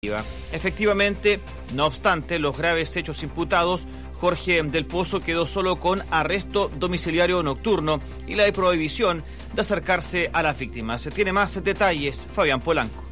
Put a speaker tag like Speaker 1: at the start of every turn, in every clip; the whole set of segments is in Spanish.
Speaker 1: Efectivamente, no obstante los graves hechos imputados, Jorge del Pozo quedó solo con arresto domiciliario nocturno y la prohibición de acercarse a las víctimas. Se tiene más detalles, Fabián Polanco.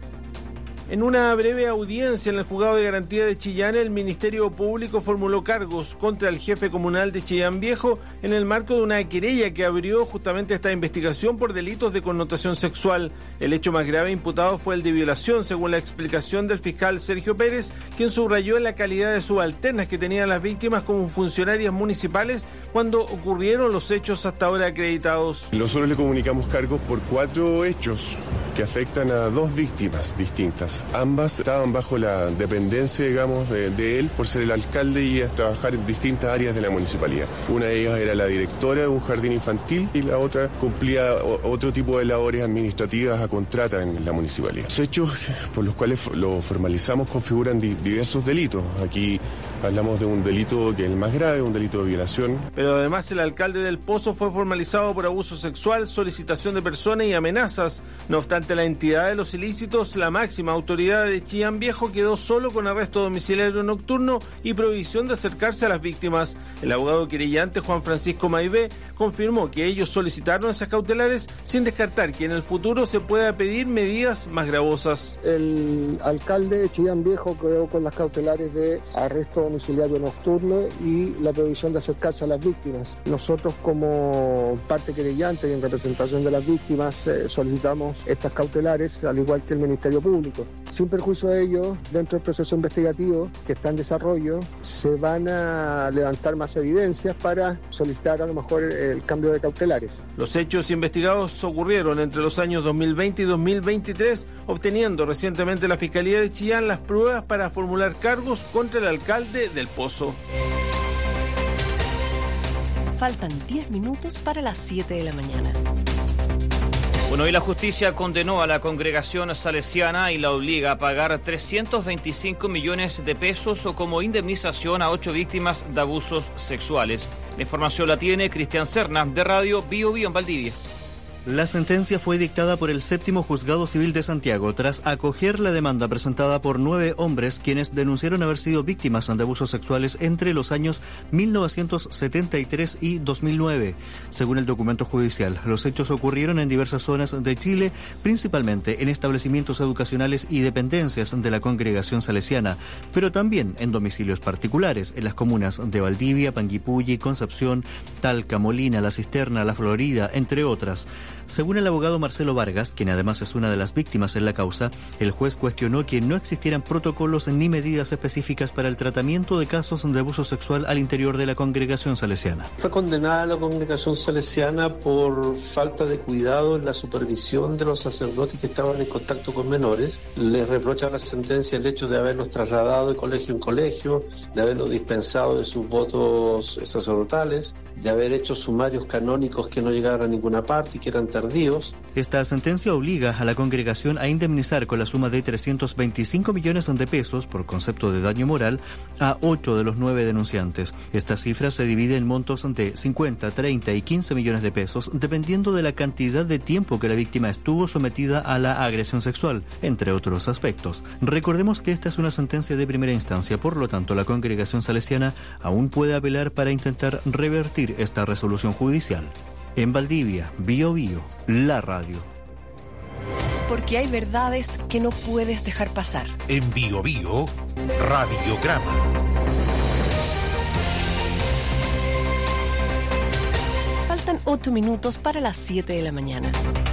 Speaker 2: En una breve audiencia en el Juzgado de Garantía de Chillán, el Ministerio Público formuló cargos contra el jefe comunal de Chillán Viejo en el marco de una querella que abrió justamente esta investigación por delitos de connotación sexual. El hecho más grave imputado fue el de violación, según la explicación del fiscal Sergio Pérez, quien subrayó la calidad de subalternas que tenían las víctimas como funcionarias municipales cuando ocurrieron los hechos hasta ahora acreditados.
Speaker 3: Nosotros le comunicamos cargos por 4 hechos que afectan a 2 víctimas distintas. Ambas estaban bajo la dependencia, digamos, de él por ser el alcalde y trabajar en distintas áreas de la municipalidad. Una de ellas era la directora de un jardín infantil y la otra cumplía otro tipo de labores administrativas a contrata en la municipalidad. Los hechos por los cuales lo formalizamos configuran diversos delitos. Aquí hablamos de un delito que es el más grave, un delito de violación.
Speaker 2: Pero además el alcalde del Pozo fue formalizado por abuso sexual, solicitación de persona y amenazas. No obstante la entidad de los ilícitos, la máxima autoridad de Chillán Viejo quedó solo con arresto domiciliario nocturno y prohibición de acercarse a las víctimas. El abogado querellante Juan Francisco Maivé confirmó que ellos solicitaron esas cautelares sin descartar que en el futuro se pueda pedir medidas más gravosas.
Speaker 4: El alcalde de Chillán Viejo quedó con las cautelares de arresto domiciliario nocturno y la prohibición de acercarse a las víctimas. Nosotros como parte querellante y en representación de las víctimas solicitamos estas cautelares al igual que el Ministerio Público. Sin perjuicio de ello, dentro del proceso investigativo que está en desarrollo, se van a levantar más evidencias para solicitar a lo mejor el cambio de cautelares.
Speaker 2: Los hechos investigados ocurrieron entre los años 2020 y 2023, obteniendo recientemente la Fiscalía de Chillán las pruebas para formular cargos contra el alcalde del Pozo.
Speaker 5: Faltan 10 minutos para las 7 de la mañana.
Speaker 1: Bueno, y la justicia condenó a la congregación salesiana y la obliga a pagar 325 millones de pesos como indemnización a 8 víctimas de abusos sexuales. La información la tiene Cristian Serna, de Radio Bio Bio en Valdivia.
Speaker 6: La sentencia fue dictada por el 7º Juzgado Civil de Santiago tras acoger la demanda presentada por 9 hombres quienes denunciaron haber sido víctimas de abusos sexuales entre los años 1973 y 2009. Según el documento judicial, los hechos ocurrieron en diversas zonas de Chile, principalmente en establecimientos educacionales y dependencias de la congregación salesiana, pero también en domicilios particulares en las comunas de Valdivia, Panguipulli, Concepción, Talca, Molina, La Cisterna, La Florida, entre otras. Según el abogado Marcelo Vargas, quien además es una de las víctimas en la causa, el juez cuestionó que no existieran protocolos ni medidas específicas para el tratamiento de casos de abuso sexual al interior de la congregación salesiana.
Speaker 7: Fue condenada la congregación salesiana por falta de cuidado en la supervisión de los sacerdotes que estaban en contacto con menores. Les reprocha a la sentencia el hecho de haberlos trasladado de colegio en colegio, de haberlos dispensado de sus votos sacerdotales, de haber hecho sumarios canónicos que no llegaron a ninguna parte y que eran tardíos.
Speaker 6: Esta sentencia obliga a la congregación a indemnizar con la suma de 325 millones de pesos por concepto de daño moral a 8 de los 9 denunciantes. Esta cifra se divide en montos de 50, 30 y 15 millones de pesos dependiendo de la cantidad de tiempo que la víctima estuvo sometida a la agresión sexual, entre otros aspectos. Recordemos que esta es una sentencia de primera instancia, por lo tanto la congregación salesiana aún puede apelar para intentar revertir esta resolución judicial. En Valdivia, Bio Bio, la radio.
Speaker 5: Porque hay verdades que no puedes dejar pasar.
Speaker 8: En Bio Bio, Radiograma.
Speaker 5: Faltan 8 minutos para las 7 de la mañana.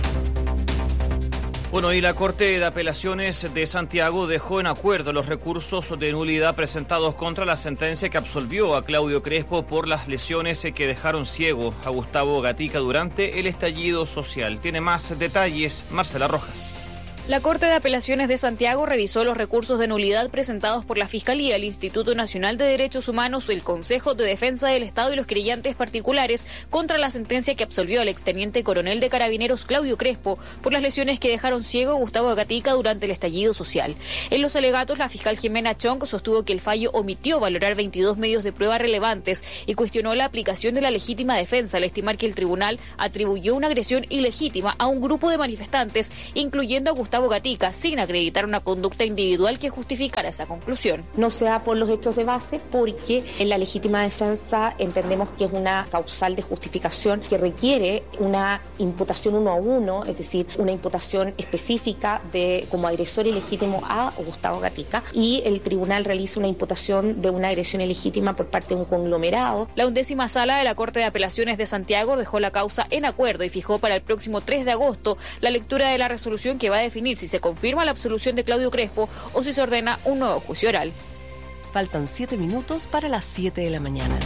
Speaker 1: Bueno, y la Corte de Apelaciones de Santiago dejó en acuerdo los recursos de nulidad presentados contra la sentencia que absolvió a Claudio Crespo por las lesiones que dejaron ciego a Gustavo Gatica durante el estallido social. Tiene más detalles Marcela Rojas.
Speaker 9: La Corte de Apelaciones de Santiago revisó los recursos de nulidad presentados por la Fiscalía, el Instituto Nacional de Derechos Humanos, el Consejo de Defensa del Estado y los querellantes particulares contra la sentencia que absolvió al exteniente coronel de Carabineros Claudio Crespo por las lesiones que dejaron ciego a Gustavo Gatica durante el estallido social. En los alegatos, la fiscal Jimena Chong sostuvo que el fallo omitió valorar 22 medios de prueba relevantes y cuestionó la aplicación de la legítima defensa al estimar que el tribunal atribuyó una agresión ilegítima a un grupo de manifestantes, incluyendo a Gustavo Gustavo Gatica, sin acreditar una conducta individual que justificara esa conclusión.
Speaker 10: No se da por los hechos de base porque en la legítima defensa entendemos que es una causal de justificación que requiere una imputación 1 a 1, es decir, una imputación específica de como agresor ilegítimo a Gustavo Gatica, y el tribunal realiza una imputación de una agresión ilegítima por parte de un conglomerado.
Speaker 9: La 11ª Sala de la Corte de Apelaciones de Santiago dejó la causa en acuerdo y fijó para el próximo 3 de agosto la lectura de la resolución que va a definir si se confirma la absolución de Claudio Crespo o si se ordena un nuevo juicio oral.
Speaker 5: Faltan 7 minutos para las 7 de la mañana.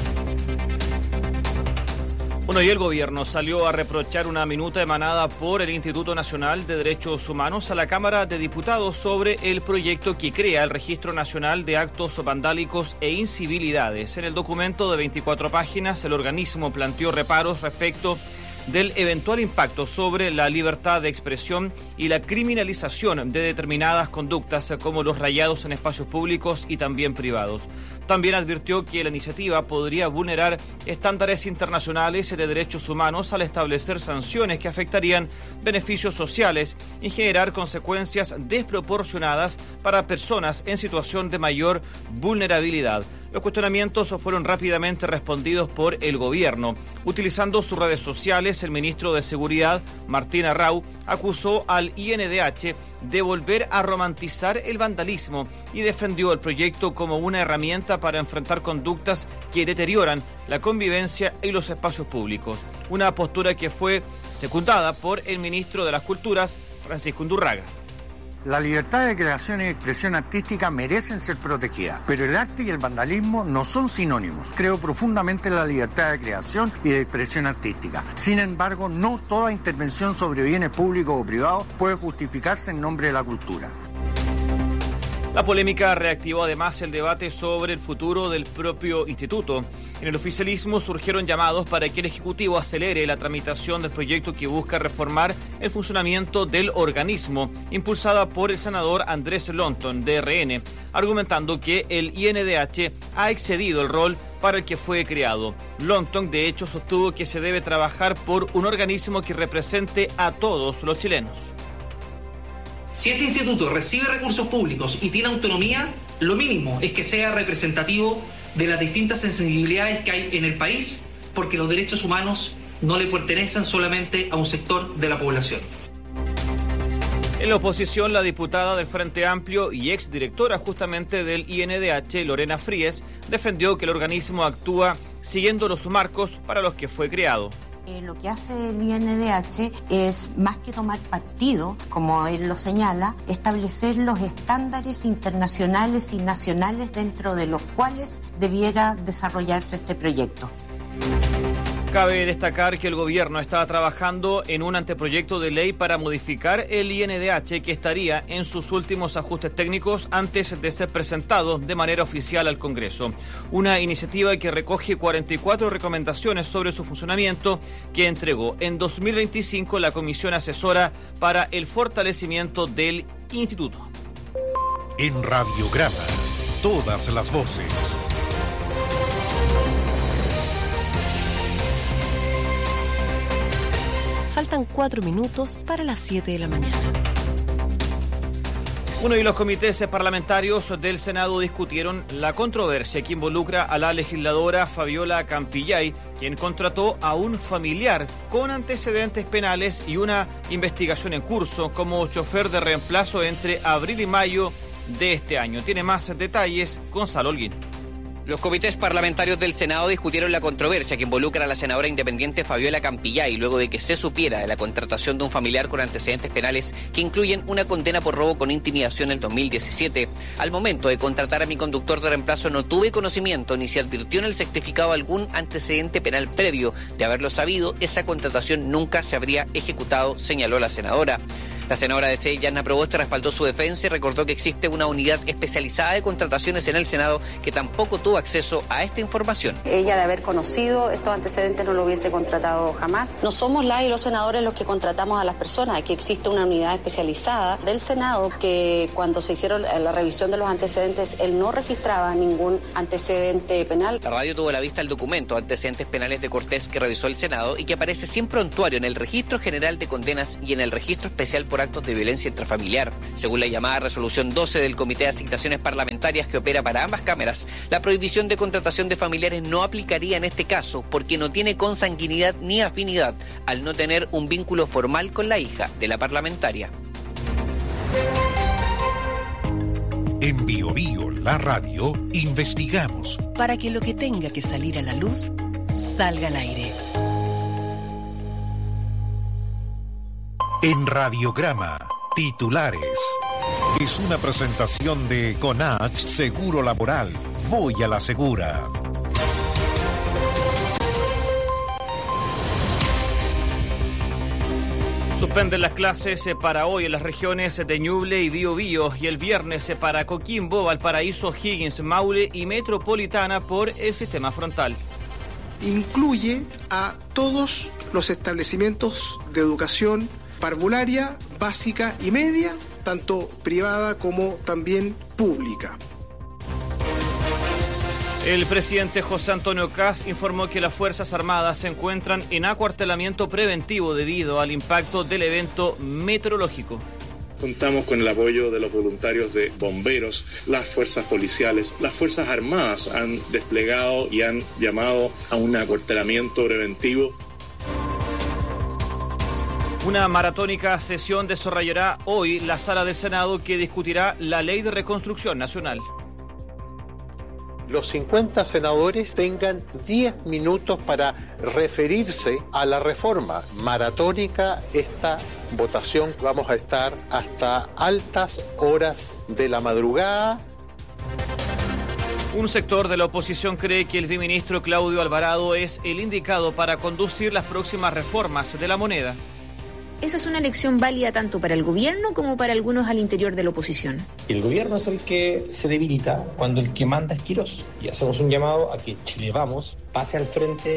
Speaker 1: Bueno, y el gobierno salió a reprochar una minuta emanada por el Instituto Nacional de Derechos Humanos a la Cámara de Diputados sobre el proyecto que crea el Registro Nacional de Actos Vandálicos e Incivilidades. En el documento de 24 páginas, el organismo planteó reparos respecto del eventual impacto sobre la libertad de expresión y la criminalización de determinadas conductas como los rayados en espacios públicos y también privados. También advirtió que la iniciativa podría vulnerar estándares internacionales de derechos humanos al establecer sanciones que afectarían beneficios sociales y generar consecuencias desproporcionadas para personas en situación de mayor vulnerabilidad. Los cuestionamientos fueron rápidamente respondidos por el gobierno. Utilizando sus redes sociales, el ministro de Seguridad, Martín Arrau, acusó al INDH de volver a romantizar el vandalismo y defendió el proyecto como una herramienta para enfrentar conductas que deterioran la convivencia y los espacios públicos. Una postura que fue secundada por el ministro de las Culturas, Francisco Undurraga.
Speaker 11: La libertad de creación y expresión artística merecen ser protegidas, pero el arte y el vandalismo no son sinónimos. Creo profundamente en la libertad de creación y de expresión artística. Sin embargo, no toda intervención sobre bienes públicos o privados puede justificarse en nombre de la cultura.
Speaker 1: La polémica reactivó además el debate sobre el futuro del propio instituto. En el oficialismo surgieron llamados para que el Ejecutivo acelere la tramitación del proyecto que busca reformar el funcionamiento del organismo, impulsada por el senador Andrés Lonton, de RN, argumentando que el INDH ha excedido el rol para el que fue creado. Lonton, de hecho, sostuvo que se debe trabajar por un organismo que represente a todos los chilenos.
Speaker 12: Si este instituto recibe recursos públicos y tiene autonomía, lo mínimo es que sea representativo de las distintas sensibilidades que hay en el país, porque los derechos humanos no le pertenecen solamente a un sector de la población.
Speaker 1: En la oposición, la diputada del Frente Amplio y exdirectora justamente del INDH, Lorena Fríes, defendió que el organismo actúa siguiendo los marcos para los que fue creado.
Speaker 13: Lo que hace el INDH es, más que tomar partido, como él lo señala, establecer los estándares internacionales y nacionales dentro de los cuales debiera desarrollarse este proyecto.
Speaker 1: Cabe destacar que el gobierno está trabajando en un anteproyecto de ley para modificar el INDH que estaría en sus últimos ajustes técnicos antes de ser presentado de manera oficial al Congreso. Una iniciativa que recoge 44 recomendaciones sobre su funcionamiento que entregó en 2025 la Comisión Asesora para el Fortalecimiento del Instituto.
Speaker 8: En Radiograma, todas las voces.
Speaker 5: Faltan 4 minutos para las 7 de la mañana.
Speaker 1: Bueno, y los comités parlamentarios del Senado discutieron la controversia que involucra a la legisladora Fabiola Campillay, quien contrató a un familiar con antecedentes penales y una investigación en curso como chofer de reemplazo entre abril y mayo de este año. Tiene más detalles Gonzalo Holguín.
Speaker 14: Los comités parlamentarios del Senado discutieron la controversia que involucra a la senadora independiente Fabiola Campillay luego de que se supiera de la contratación de un familiar con antecedentes penales que incluyen una condena por robo con intimidación en el 2017. Al momento de contratar a mi conductor de reemplazo no tuve conocimiento ni se advirtió en el certificado algún antecedente penal previo. De haberlo sabido, esa contratación nunca se habría ejecutado, señaló la senadora. La senadora de C, Yanna Proboste, respaldó su defensa y recordó que existe una unidad especializada de contrataciones en el Senado que tampoco tuvo acceso a esta información.
Speaker 15: Ella, de haber conocido estos antecedentes, no lo hubiese contratado jamás. No somos las y los senadores los que contratamos a las personas. Aquí existe una unidad especializada del Senado que cuando se hicieron la revisión de los antecedentes, él no registraba ningún antecedente penal.
Speaker 14: La radio tuvo a la vista el documento Antecedentes Penales de Cortés que revisó el Senado y que aparece sin prontuario en el Registro General de Condenas y en el Registro Especial por por actos de violencia intrafamiliar. Según la llamada resolución 12 del Comité de Asignaciones Parlamentarias que opera para ambas cámaras, la prohibición de contratación de familiares no aplicaría en este caso porque no tiene consanguinidad ni afinidad al no tener un vínculo formal con la hija de la parlamentaria.
Speaker 8: En Bio Bio, la radio, investigamos
Speaker 5: para que lo que tenga que salir a la luz salga al aire.
Speaker 8: En Radiograma, titulares. Es una presentación de Conach Seguro Laboral. Voy a la segura.
Speaker 1: Suspenden las clases para hoy en las regiones de Ñuble y Biobío y el viernes para Coquimbo, Valparaíso, Higgins, Maule y Metropolitana por el sistema frontal.
Speaker 16: Incluye a todos los establecimientos de educación parvularia, básica y media, tanto privada como también pública.
Speaker 1: El presidente José Antonio Kast informó que las Fuerzas Armadas se encuentran en acuartelamiento preventivo debido al impacto del evento meteorológico.
Speaker 17: Contamos con el apoyo de los voluntarios de bomberos, las fuerzas policiales, las Fuerzas Armadas han desplegado y han llamado a un acuartelamiento preventivo.
Speaker 1: Una maratónica sesión desarrollará hoy la Sala del Senado que discutirá la Ley de Reconstrucción Nacional.
Speaker 18: Los 50 senadores tengan 10 minutos para referirse a la reforma. Maratónica esta votación, vamos a estar hasta altas horas de la madrugada.
Speaker 1: Un sector de la oposición cree que el viceministro Claudio Alvarado es el indicado para conducir las próximas reformas de la moneda.
Speaker 19: Esa es una elección válida tanto para el gobierno como para algunos al interior de la oposición.
Speaker 20: El gobierno es el que se debilita cuando el que manda es Quirós. Y hacemos un llamado a que Chile Vamos pase al frente.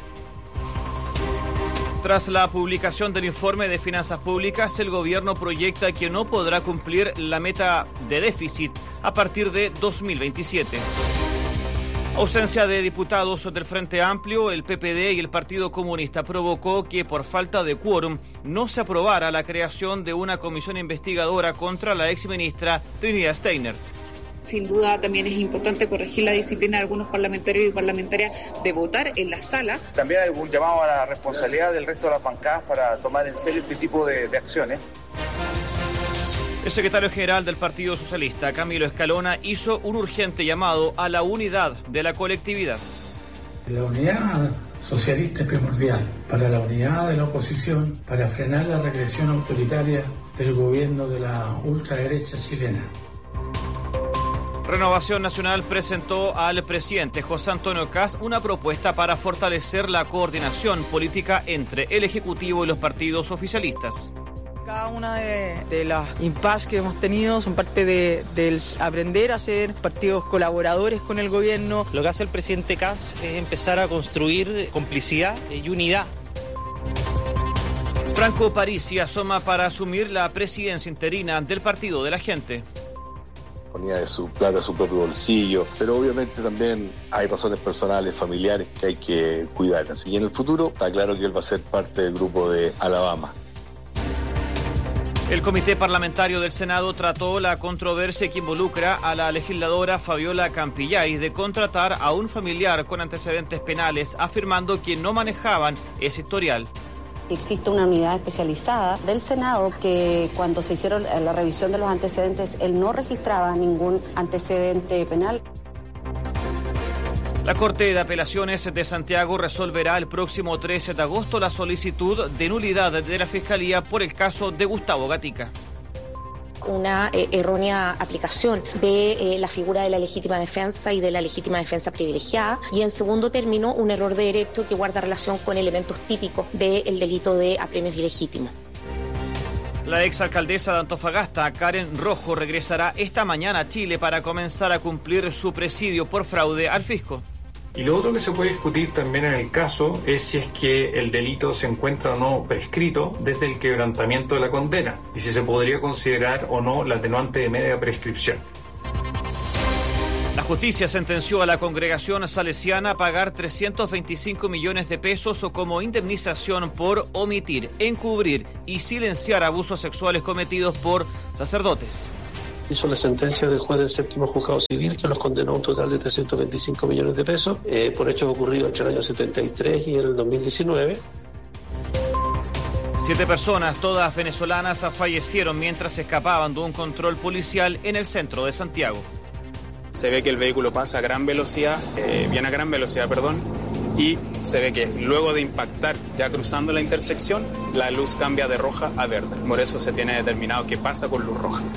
Speaker 1: Tras la publicación del informe de finanzas públicas, el gobierno proyecta que no podrá cumplir la meta de déficit a partir de 2027. Ausencia de diputados del Frente Amplio, el PPD y el Partido Comunista provocó que por falta de quórum no se aprobara la creación de una comisión investigadora contra la exministra Trinidad Steiner.
Speaker 21: Sin duda también es importante corregir la disciplina de algunos parlamentarios y parlamentarias de votar en la sala.
Speaker 22: También hay un llamado a la responsabilidad del resto de las bancadas para tomar en serio este tipo de acciones.
Speaker 1: El secretario general del Partido Socialista, Camilo Escalona, hizo un urgente llamado a la unidad de la colectividad.
Speaker 23: La unidad socialista es primordial para la unidad de la oposición, para frenar la regresión autoritaria del gobierno de la ultraderecha chilena.
Speaker 1: Renovación Nacional presentó al presidente José Antonio Kast una propuesta para fortalecer la coordinación política entre el Ejecutivo y los partidos oficialistas.
Speaker 24: Cada una de las impases que hemos tenido son parte del aprender a ser partidos colaboradores con el gobierno.
Speaker 25: Lo que hace el presidente Kast es empezar a construir complicidad y unidad.
Speaker 1: Franco Parisi asoma para asumir la presidencia interina del Partido de la Gente.
Speaker 26: Ponía de su plata, su propio bolsillo, pero obviamente también hay razones personales, familiares que hay que cuidar. Así que en el futuro está claro que él va a ser parte del grupo de Alabama.
Speaker 1: El Comité Parlamentario del Senado trató la controversia que involucra a la legisladora Fabiola Campillay de contratar a un familiar con antecedentes penales, afirmando que no manejaban ese historial.
Speaker 15: Existe una unidad especializada del Senado que cuando se hicieron la revisión de los antecedentes, él no registraba ningún antecedente penal.
Speaker 1: La Corte de Apelaciones de Santiago resolverá el próximo 13 de agosto la solicitud de nulidad de la Fiscalía por el caso de Gustavo Gatica.
Speaker 10: Una errónea aplicación de la figura de la legítima defensa y de la legítima defensa privilegiada. Y en segundo término, un error de derecho que guarda relación con elementos típicos del delito de apremios ilegítimos.
Speaker 1: La exalcaldesa de Antofagasta, Karen Rojo, regresará esta mañana a Chile para comenzar a cumplir su presidio por fraude al fisco.
Speaker 27: Y lo otro que se puede discutir también en el caso es si es que el delito se encuentra o no prescrito desde el quebrantamiento de la condena y si se podría considerar o no la atenuante de media prescripción.
Speaker 1: La justicia sentenció a la congregación salesiana a pagar 325 millones de pesos como indemnización por omitir, encubrir y silenciar abusos sexuales cometidos por sacerdotes.
Speaker 2: Hizo la sentencia del juez del séptimo juzgado civil que los condenó a un total de 325 millones de pesos por hechos ocurridos entre el año 73 y el 2019.
Speaker 1: 7 personas, todas venezolanas, fallecieron mientras escapaban de un control policial en el centro de Santiago.
Speaker 3: Se ve que el vehículo pasa a gran velocidad, viene a gran velocidad, y se ve que luego de impactar, ya cruzando la intersección, la luz cambia de roja a verde. Por eso se tiene determinado que pasa con luz roja.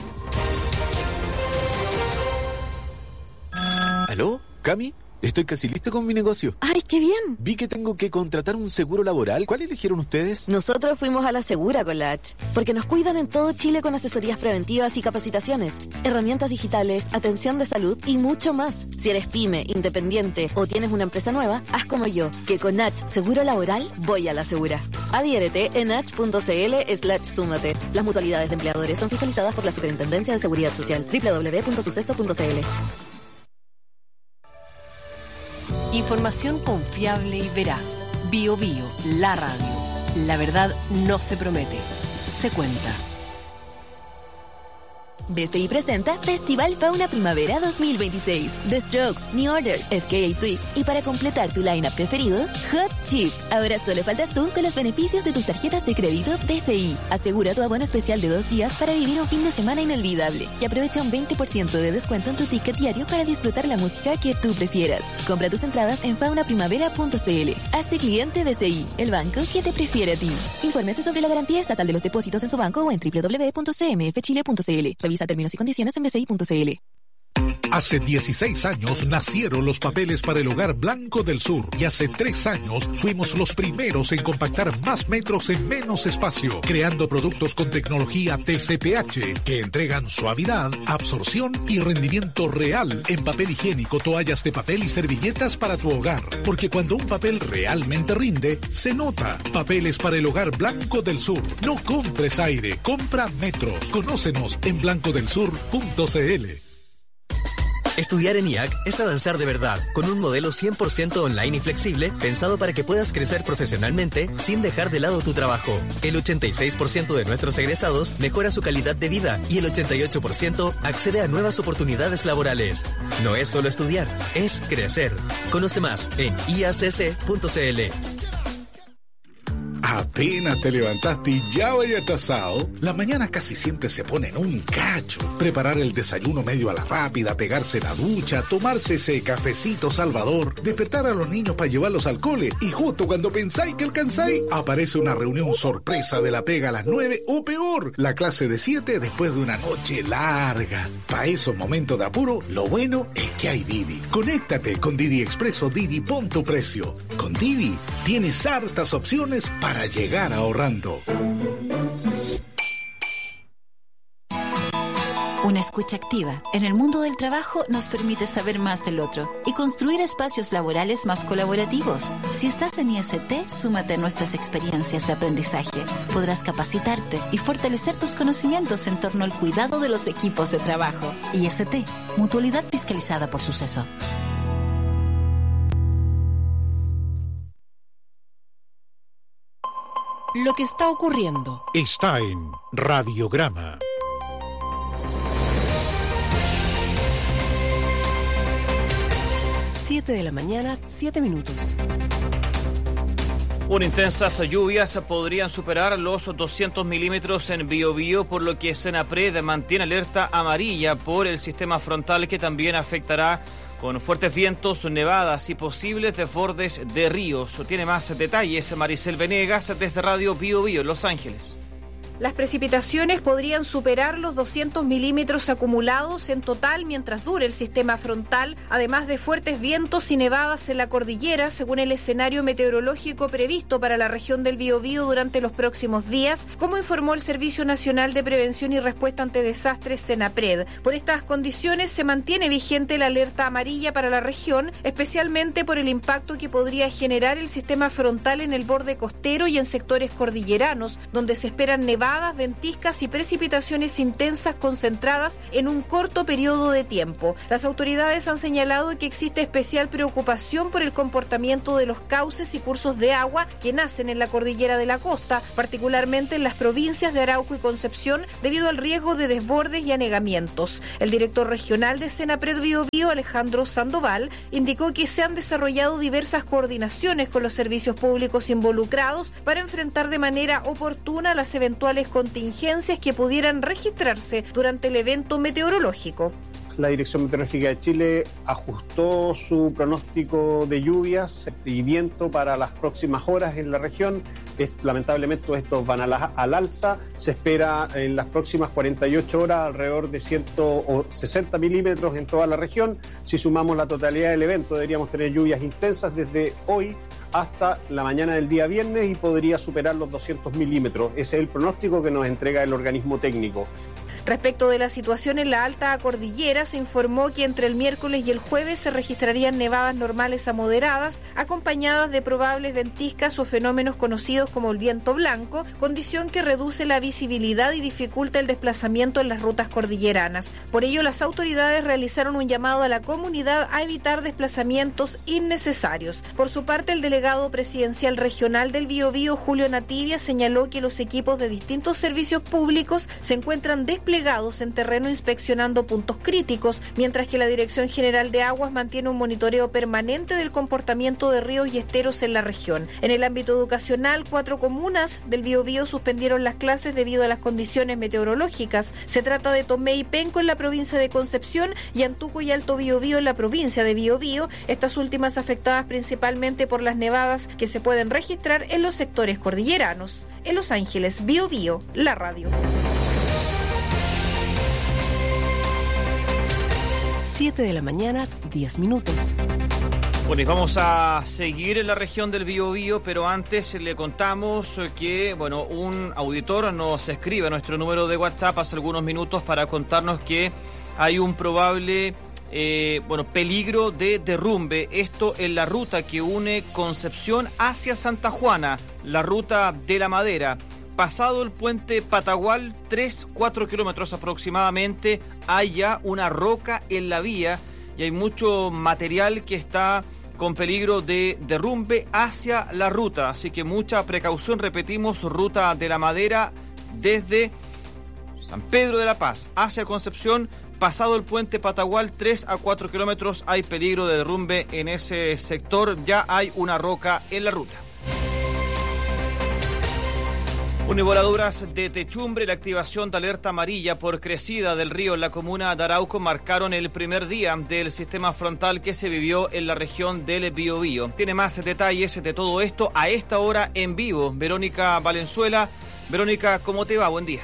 Speaker 4: ¿Aló? ¿Cami? Estoy casi listo con mi negocio.
Speaker 6: ¡Ay, qué bien!
Speaker 4: Vi que tengo que contratar un seguro laboral. ¿Cuál eligieron ustedes?
Speaker 6: Nosotros fuimos a la Segura con la H, porque nos cuidan en todo Chile con asesorías preventivas y capacitaciones, herramientas digitales, atención de salud y mucho más. Si eres pyme, independiente o tienes una empresa nueva, haz como yo, que con H Seguro Laboral voy a la Segura. Adhiérete en h.cl/súmate. Las mutualidades de empleadores son fiscalizadas por la Superintendencia de Seguridad Social. www.suceso.cl.
Speaker 5: Información confiable y veraz. Bio Bio, la radio. La verdad no se promete, se cuenta.
Speaker 7: BCI presenta Festival Fauna Primavera 2026. The Strokes, New Order, FKA Twigs y para completar tu lineup preferido, Hot Chip. Ahora solo faltas tú con los beneficios de tus tarjetas de crédito BCI. Asegura tu abono especial de 2 días para vivir un fin de semana inolvidable y aprovecha un 20% de descuento en tu ticket diario para disfrutar la música que tú prefieras. Compra tus entradas en faunaprimavera.cl. Hazte cliente BCI, el banco que te prefiere a ti. Infórmese sobre la garantía estatal de los depósitos en su banco o en www.cmfchile.cl. Revisa términos y condiciones en bci.cl.
Speaker 8: Hace 16 años nacieron los papeles para el Hogar Blanco del Sur y hace 3 años fuimos los primeros en compactar más metros en menos espacio, creando productos con tecnología TCPH que entregan suavidad, absorción y rendimiento real en papel higiénico, toallas de papel y servilletas para tu hogar. Porque cuando un papel realmente rinde, se nota. Papeles para el Hogar Blanco del Sur. No compres aire, compra metros. Conócenos en blancodelsur.cl.
Speaker 9: Estudiar en IAC es avanzar de verdad, con un modelo 100% online y flexible, pensado para que puedas crecer profesionalmente sin dejar de lado tu trabajo. El 86% de nuestros egresados mejora su calidad de vida y el 88% accede a nuevas oportunidades laborales. No es solo estudiar, es crecer. Conoce más en iacc.cl.
Speaker 8: Apenas te levantaste y ya vaya atrasado. La mañana casi siempre se pone en un cacho. Preparar el desayuno medio a la rápida, pegarse la ducha, tomarse ese cafecito salvador, despertar a los niños para llevarlos al cole y justo cuando pensáis que alcanzáis, aparece una reunión sorpresa de la pega a las 9 o peor, la clase de 7 después de una noche larga. Para esos momentos de apuro, lo bueno es que hay Didi. Conéctate con Didi Expreso Didi, pon tu precio. Con Didi tienes hartas opciones para llegar ahorrando.
Speaker 11: Una escucha activa en el mundo del trabajo nos permite saber más del otro y construir espacios laborales más colaborativos. Si estás en IST, súmate a nuestras experiencias de aprendizaje. Podrás capacitarte y fortalecer tus conocimientos en torno al cuidado de los equipos de trabajo. IST, mutualidad fiscalizada por Suceso.
Speaker 5: Lo que está ocurriendo
Speaker 8: está en Radiograma.
Speaker 5: Siete de la mañana, 7 minutos.
Speaker 1: Intensas lluvias podrían superar los 200 milímetros en Biobío, por lo que Senapred mantiene alerta amarilla por el sistema frontal que también afectará con fuertes vientos, nevadas y posibles desbordes de ríos. Tiene más detalles Maricel Venegas desde Radio Biobío en Los Ángeles.
Speaker 28: Las precipitaciones podrían superar los 200 milímetros acumulados en total mientras dure el sistema frontal, además de fuertes vientos y nevadas en la cordillera, según el escenario meteorológico previsto para la región del Biobío durante los próximos días, como informó el Servicio Nacional de Prevención y Respuesta ante Desastres, Senapred. Por estas condiciones se mantiene vigente la alerta amarilla para la región, especialmente por el impacto que podría generar el sistema frontal en el borde costero y en sectores cordilleranos, donde se esperan nevadas nevadas, ventiscas y precipitaciones intensas concentradas en un corto periodo de tiempo. Las autoridades han señalado que existe especial preocupación por el comportamiento de los cauces y cursos de agua que nacen en la cordillera de la costa, particularmente en las provincias de Arauco y Concepción, debido al riesgo de desbordes y anegamientos. El director regional de Senapred Biobío, Alejandro Sandoval, indicó que se han desarrollado diversas coordinaciones con los servicios públicos involucrados para enfrentar de manera oportuna las eventuales contingencias que pudieran registrarse durante el evento meteorológico.
Speaker 12: La Dirección Meteorológica de Chile ajustó su pronóstico de lluvias y viento para las próximas horas en la región. Lamentablemente estos van al alza. Se espera en las próximas 48 horas alrededor de 160 milímetros en toda la región. Si sumamos la totalidad del evento, deberíamos tener lluvias intensas desde hoy hasta la mañana del día viernes y podría superar los 200 milímetros. Ese es el pronóstico que nos entrega el organismo técnico.
Speaker 28: Respecto de la situación en la alta cordillera, se informó que entre el miércoles y el jueves se registrarían nevadas normales a moderadas, acompañadas de probables ventiscas o fenómenos conocidos como el viento blanco, condición que reduce la visibilidad y dificulta el desplazamiento en las rutas cordilleranas. Por ello, las autoridades realizaron un llamado a la comunidad a evitar desplazamientos innecesarios. Por su parte, el delegado presidencial regional del Biobío, Julio Nativia, señaló que los equipos de distintos servicios públicos se encuentran desplegados en terreno inspeccionando puntos críticos, mientras que la Dirección General de Aguas mantiene un monitoreo permanente del comportamiento de ríos y esteros en la región. En el ámbito educacional, 4 comunas del Biobío suspendieron las clases debido a las condiciones meteorológicas. Se trata de Tomé y Penco en la provincia de Concepción y Antuco y Alto Biobío en la provincia de Biobío, estas últimas afectadas principalmente por las nevadas que se pueden registrar en los sectores cordilleranos. En Los Ángeles, Biobío, la radio.
Speaker 5: 7 de la mañana, 10 minutos.
Speaker 1: Bueno, y vamos a seguir en la región del Biobío, pero antes le contamos que, un auditor nos escribe a nuestro número de WhatsApp hace algunos minutos para contarnos que hay un probable peligro de derrumbe. Esto en la ruta que une Concepción hacia Santa Juana, la ruta de la Madera. Pasado el puente Patagual, 3-4 kilómetros aproximadamente, hay ya una roca en la vía y hay mucho material que está con peligro de derrumbe hacia la ruta. Así que mucha precaución, repetimos, ruta de la Madera desde San Pedro de la Paz hacia Concepción. Pasado el puente Patagual, 3-4 kilómetros, hay peligro de derrumbe en ese sector. Ya hay una roca en la ruta. Univoladuras de techumbre y la activación de alerta amarilla por crecida del río en la comuna de Arauco marcaron el primer día del sistema frontal que se vivió en la región del Biobío. Tiene más detalles de todo esto a esta hora en vivo. Verónica Valenzuela. Verónica, ¿cómo te va? Buen día.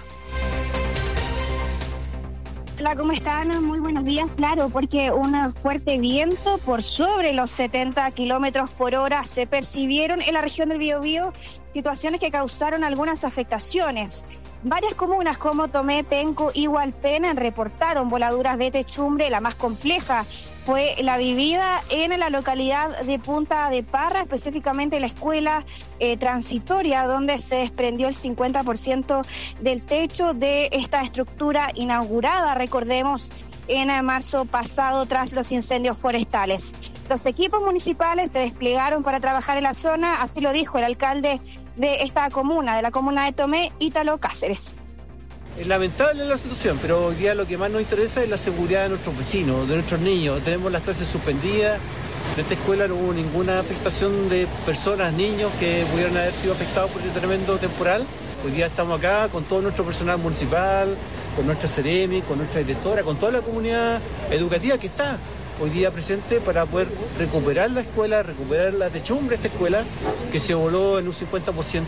Speaker 13: Hola, ¿cómo están? Muy buenos días. Claro, porque un fuerte viento por sobre los 70 kilómetros por hora se percibieron en la región del Biobío, situaciones que causaron algunas afectaciones. Varias comunas como Tomé, Penco y Hualpén reportaron voladuras de techumbre. La más compleja fue la vivida en la localidad de Punta de Parra, específicamente la escuela transitoria, donde se desprendió el 50% del techo de esta estructura inaugurada, recordemos, en marzo pasado tras los incendios forestales. Los equipos municipales se desplegaron para trabajar en la zona, así lo dijo el alcalde de esta comuna, de la comuna de Tomé, Ítalo Cáceres.
Speaker 14: Es lamentable la situación, pero hoy día lo que más nos interesa es la seguridad de nuestros vecinos, de nuestros niños. Tenemos las clases suspendidas, en esta escuela no hubo ninguna afectación de personas, niños que pudieran haber sido afectados por este tremendo temporal. Hoy día estamos acá con todo nuestro personal municipal, con nuestra Seremi, con nuestra directora, con toda la comunidad educativa que está hoy día presente para poder recuperar la escuela, recuperar la techumbre de esta escuela que se voló en un 50%.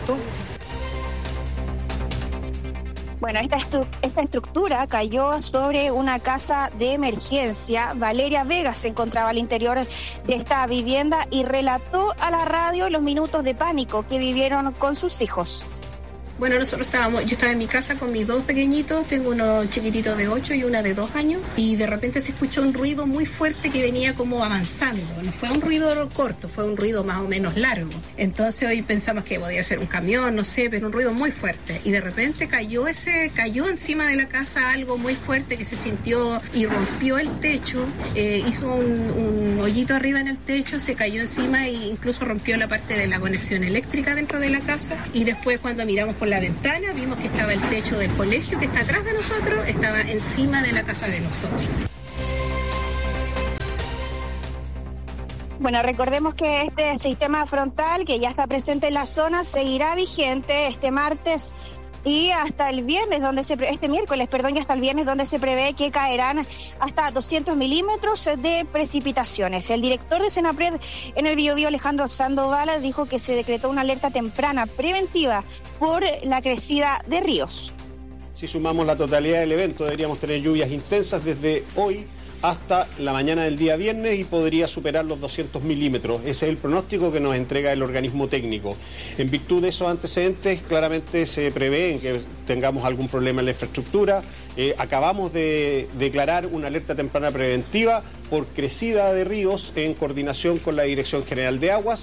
Speaker 13: Bueno, esta estructura cayó sobre una casa de emergencia. Valeria Vega se encontraba al interior de esta vivienda y relató a la radio los minutos de pánico que vivieron con sus hijos.
Speaker 16: Bueno, yo estaba en mi casa con mis dos pequeñitos, tengo uno chiquitito de 8 y una de 2 años, y de repente se escuchó un ruido muy fuerte que venía como avanzando. No fue un ruido corto, fue un ruido más o menos largo. Entonces hoy pensamos que podía ser un camión, no sé, pero un ruido muy fuerte. Y de repente cayó encima de la casa algo muy fuerte que se sintió y rompió el techo, hizo un hoyito arriba en el techo, se cayó encima e incluso rompió la parte de la conexión eléctrica dentro de la casa. Y después cuando miramos por la ventana vimos que estaba el techo del colegio que está atrás de nosotros, estaba encima de la casa de nosotros.
Speaker 13: Bueno, recordemos que este sistema frontal que ya está presente en la zona seguirá vigente este martes y hasta el viernes, este miércoles, y hasta el viernes, donde se prevé que caerán hasta 200 milímetros de precipitaciones. El director de Senapred en el Biobío, Alejandro Sandoval, dijo que se decretó una alerta temprana preventiva por la crecida de ríos.
Speaker 12: Si sumamos la totalidad del evento, deberíamos tener lluvias intensas desde hoy hasta la mañana del día viernes y podría superar los 200 milímetros. Ese es el pronóstico que nos entrega el organismo técnico. En virtud de esos antecedentes, claramente se prevé que tengamos algún problema en la infraestructura. Acabamos de declarar una alerta temprana preventiva por crecida de ríos en coordinación con la Dirección General de Aguas.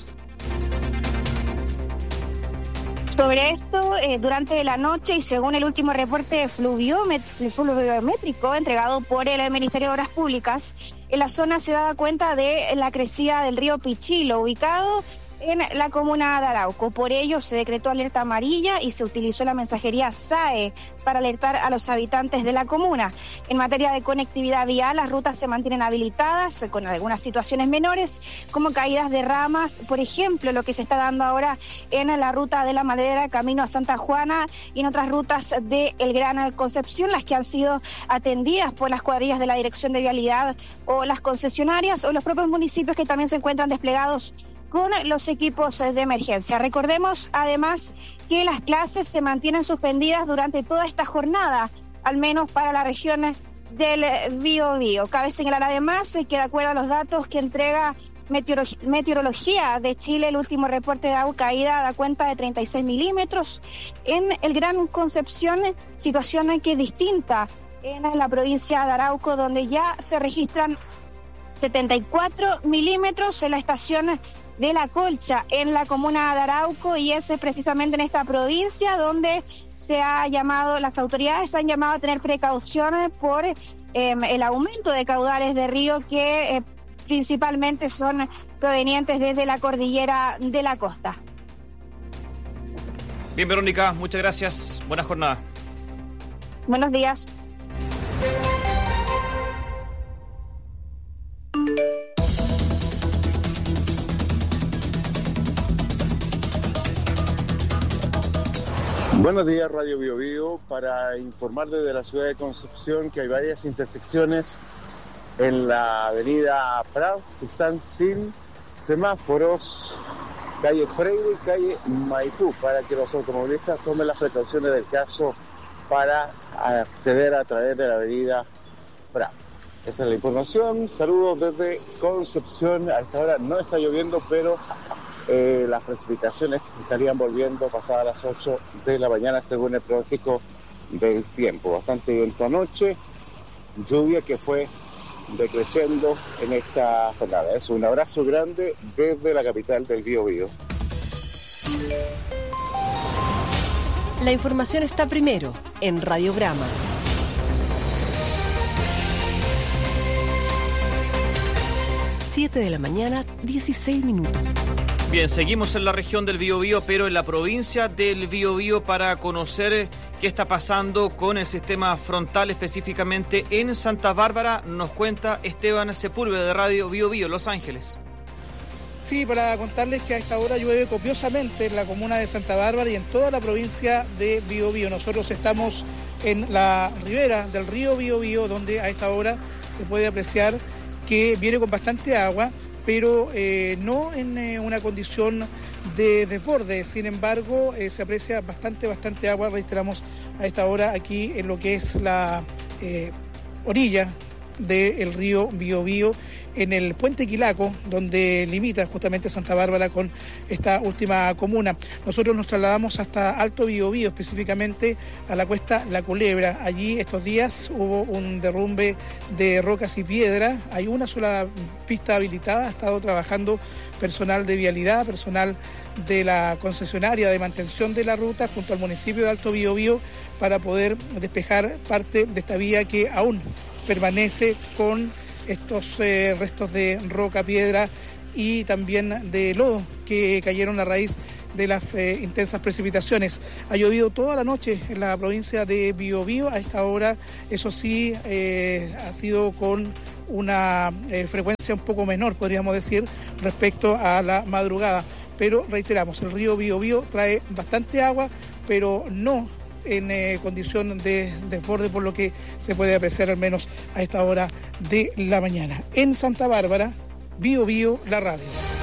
Speaker 13: Sobre esto, durante la noche y según el último reporte fluviométrico entregado por el Ministerio de Obras Públicas, en la zona se daba cuenta de la crecida del río Pichilo, ubicado en la comuna de Arauco. Por ello se decretó alerta amarilla y se utilizó la mensajería SAE para alertar a los habitantes de la comuna. En materia de conectividad vial, las rutas se mantienen habilitadas con algunas situaciones menores, como caídas de ramas, por ejemplo, lo que se está dando ahora en la ruta de la Madera, camino a Santa Juana, y en otras rutas de El Gran Concepción, las que han sido atendidas por las cuadrillas de la Dirección de Vialidad o las concesionarias o los propios municipios que también se encuentran desplegados con los equipos de emergencia. Recordemos además que las clases se mantienen suspendidas durante toda esta jornada, al menos para la región del Biobío. Cabe señalar además que de acuerdo a los datos que entrega Meteorología de Chile, el último reporte de agua caída da cuenta de 36 milímetros en el Gran Concepción, situación que es distinta en la provincia de Arauco, donde ya se registran 74 milímetros en la estación de La Colcha, en la comuna de Arauco, y es precisamente en esta provincia donde las autoridades han llamado a tener precauciones por el aumento de caudales de río que principalmente son provenientes desde la cordillera de la costa.
Speaker 1: Bien, Verónica, muchas gracias. Buena jornada.
Speaker 13: Buenos días.
Speaker 17: Buenos días, Radio Biobío, para informar desde la ciudad de Concepción que hay varias intersecciones en la avenida Prado que están sin semáforos, calle Freire y calle Maipú, para que los automovilistas tomen las precauciones del caso para acceder a través de la avenida Prado. Esa es la información. Saludos desde Concepción. A esta hora no está lloviendo, pero las precipitaciones estarían volviendo pasadas las 8 de la mañana según el pronóstico del tiempo. Bastante viento anoche, lluvia que fue decreciendo en esta jornada. Es un abrazo grande desde la capital del Biobío.
Speaker 5: La información está primero en Radiograma. 7 de la mañana, 16 minutos.
Speaker 1: Bien, seguimos en la región del Biobío, pero en la provincia del Biobío para conocer qué está pasando con el sistema frontal, específicamente en Santa Bárbara. Nos cuenta Esteban Sepúlveda de Radio Biobío, Los Ángeles.
Speaker 18: Sí, para contarles que a esta hora llueve copiosamente en la comuna de Santa Bárbara y en toda la provincia de Biobío. Nosotros estamos en la ribera del río Biobío, donde a esta hora se puede apreciar que viene con bastante agua, pero no en una condición de desborde. Sin embargo, se aprecia bastante agua, reiteramos, a esta hora aquí en lo que es la orilla del río Biobío, en el puente Quilaco, donde limita justamente Santa Bárbara con esta última comuna. Nosotros nos trasladamos hasta Alto Biobío, específicamente a la cuesta La Culebra. Allí estos días hubo un derrumbe de rocas y piedra. Hay una sola pista habilitada, ha estado trabajando personal de vialidad, personal de la concesionaria de mantención de la ruta junto al municipio de Alto Biobío para poder despejar parte de esta vía que aún permanece con estos restos de roca, piedra y también de lodo que cayeron a raíz de las intensas precipitaciones. Ha llovido toda la noche en la provincia de Biobío. A esta hora, eso sí, ha sido con una frecuencia un poco menor, podríamos decir, respecto a la madrugada. Pero reiteramos, el río Biobío trae bastante agua, pero no en condición de desborde, por lo que se puede apreciar al menos a esta hora de la mañana. En Santa Bárbara, Biobío, la radio.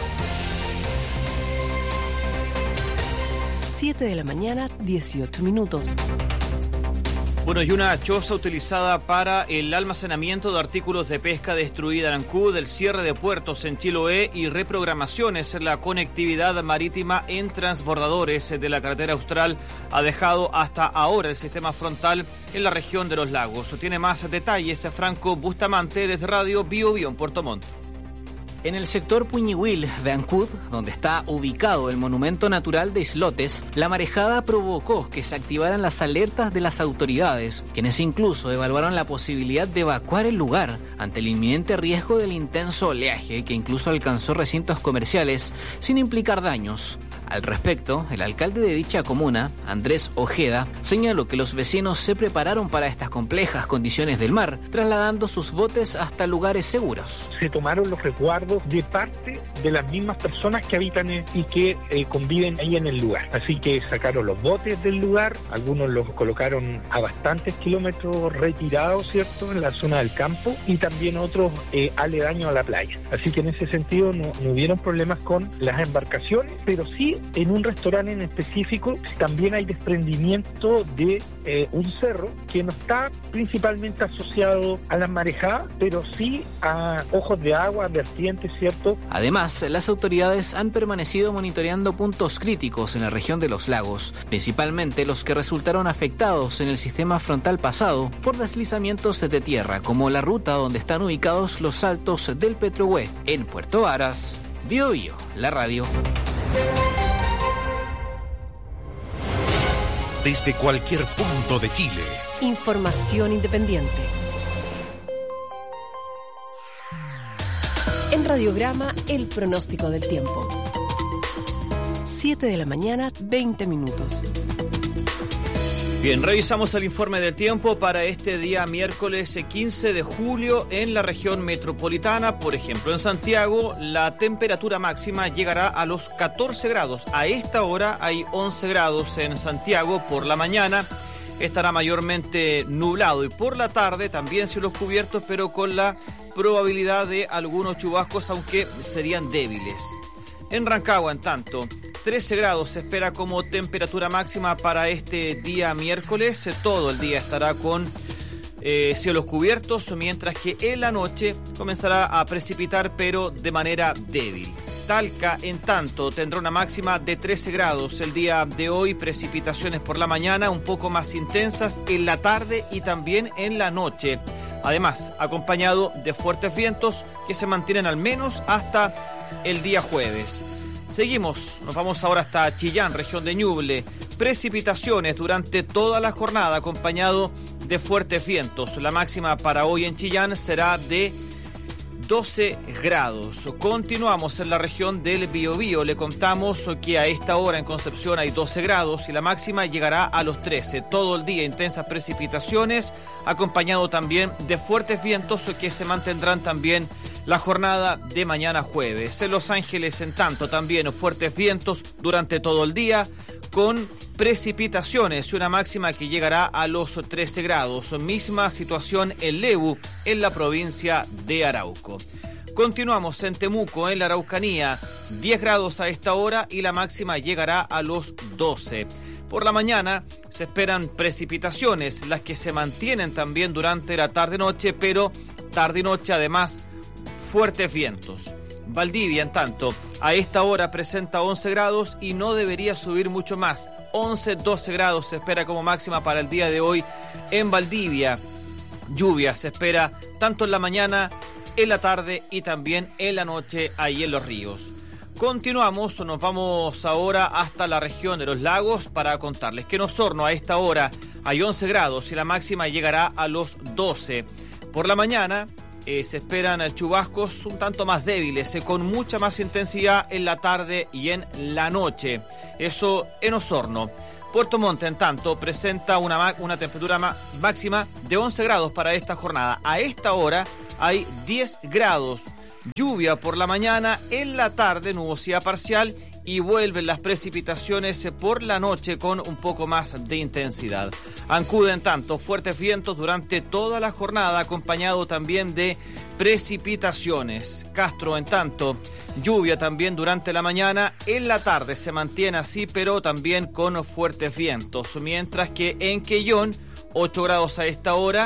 Speaker 5: 7 de la mañana, 18 minutos.
Speaker 1: Bueno, y una choza utilizada para el almacenamiento de artículos de pesca destruida en Ancud, el cierre de puertos en Chiloé y reprogramaciones en la conectividad marítima en transbordadores de la carretera austral ha dejado hasta ahora el sistema frontal en la región de los lagos. Tiene más detalles Franco Bustamante desde Radio Biobío en Puerto Montt.
Speaker 19: En el sector Puñihuil de Ancud, donde está ubicado el monumento natural de Islotes, la marejada provocó que se activaran las alertas de las autoridades, quienes incluso evaluaron la posibilidad de evacuar el lugar ante el inminente riesgo del intenso oleaje que incluso alcanzó recintos comerciales sin implicar daños. Al respecto, el alcalde de dicha comuna, Andrés Ojeda, señaló que los vecinos se prepararon para estas complejas condiciones del mar, trasladando sus botes hasta lugares seguros.
Speaker 20: Se tomaron los resguardos de parte de las mismas personas que habitan y que conviven ahí en el lugar. Así que sacaron los botes del lugar, algunos los colocaron a bastantes kilómetros retirados, ¿cierto?, en la zona del campo, y también otros aledaños a la playa. Así que en ese sentido no hubieron problemas con las embarcaciones, pero sí en un restaurante en específico también hay desprendimiento de un cerro que no está principalmente asociado a las marejadas, pero sí a ojos de agua, vertientes, ¿cierto?
Speaker 19: Además, las autoridades han permanecido monitoreando puntos críticos en la región de los lagos, principalmente los que resultaron afectados en el sistema frontal pasado por deslizamientos de tierra, como la ruta donde están ubicados los saltos del Petrohue en Puerto Varas. Biobío, la radio.
Speaker 8: Desde cualquier punto de Chile.
Speaker 5: Información independiente. En Radiograma, el pronóstico del tiempo. 7 de la mañana, 20 minutos.
Speaker 1: Bien, revisamos el informe del tiempo para este día miércoles 15 de julio en la región metropolitana. Por ejemplo, en Santiago la temperatura máxima llegará a los 14 grados. A esta hora hay 11 grados en Santiago. Por la mañana estará mayormente nublado y por la tarde también cielos cubiertos, pero con la probabilidad de algunos chubascos, aunque serían débiles. En Rancagua, en tanto, 13 grados se espera como temperatura máxima para este día miércoles. Todo el día estará con cielos cubiertos, mientras que en la noche comenzará a precipitar, pero de manera débil. Talca, en tanto, tendrá una máxima de 13 grados el día de hoy. Precipitaciones por la mañana un poco más intensas en la tarde y también en la noche. Además, acompañado de fuertes vientos que se mantienen al menos hasta el día jueves. Seguimos, nos vamos ahora hasta Chillán, región de Ñuble. Precipitaciones durante toda la jornada acompañado de fuertes vientos. La máxima para hoy en Chillán será de 12 grados. Continuamos en la región del Biobío. Le contamos que a esta hora en Concepción hay 12 grados y la máxima llegará a los 13. Todo el día intensas precipitaciones, acompañado también de fuertes vientos que se mantendrán también la jornada de mañana jueves. En Los Ángeles, en tanto, también fuertes vientos durante todo el día, con precipitaciones y una máxima que llegará a los 13 grados. Misma situación en Lebu, en la provincia de Arauco. Continuamos en Temuco, en la Araucanía, 10 grados a esta hora y la máxima llegará a los 12. Por la mañana se esperan precipitaciones, las que se mantienen también durante la tarde-noche, pero tarde y noche, además fuertes vientos. Valdivia, en tanto, a esta hora presenta 11 grados y no debería subir mucho más. 11, 12 grados se espera como máxima para el día de hoy en Valdivia. Lluvia se espera tanto en la mañana, en la tarde y también en la noche ahí en los ríos. Continuamos, nos vamos ahora hasta la región de los lagos para contarles que en Osorno a esta hora hay 11 grados y la máxima llegará a los 12. Por la mañana se esperan chubascos un tanto más débiles, con mucha más intensidad en la tarde y en la noche. Eso en Osorno. Puerto Montt, en tanto, presenta una temperatura máxima de 11 grados para esta jornada. A esta hora hay 10 grados. Lluvia por la mañana, en la tarde nubosidad parcial y vuelven las precipitaciones por la noche con un poco más de intensidad. Ancud, en tanto, fuertes vientos durante toda la jornada, acompañado también de precipitaciones. Castro, en tanto, lluvia también durante la mañana, en la tarde se mantiene así, pero también con fuertes vientos, mientras que en Quellón, 8 grados a esta hora,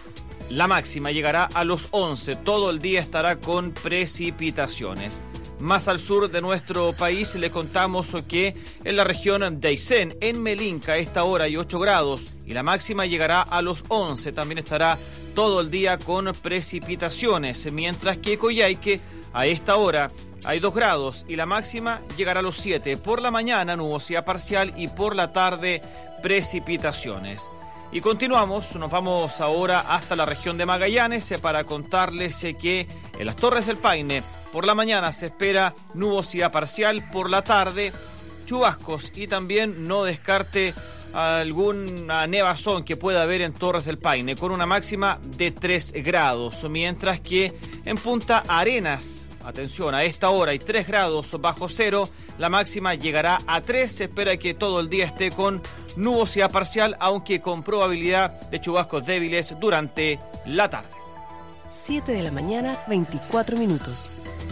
Speaker 1: la máxima llegará a los 11, todo el día estará con precipitaciones. Más al sur de nuestro país le contamos que en la región de Aysén, en Melinca, a esta hora hay 8 grados y la máxima llegará a los 11. También estará todo el día con precipitaciones, mientras que Coyhaique a esta hora hay 2 grados y la máxima llegará a los 7. Por la mañana nubosidad parcial y por la tarde precipitaciones. Y continuamos, nos vamos ahora hasta la región de Magallanes para contarles que en las Torres del Paine por la mañana se espera nubosidad parcial, por la tarde chubascos y también no descarte alguna nevazón que pueda haber en Torres del Paine con una máxima de 3 grados, mientras que en Punta Arenas, atención, a esta hora hay 3 grados bajo cero, la máxima llegará a 3, se espera que todo el día esté con nubosidad parcial, aunque con probabilidad de chubascos débiles durante la tarde.
Speaker 5: 7 de la mañana, 24 minutos.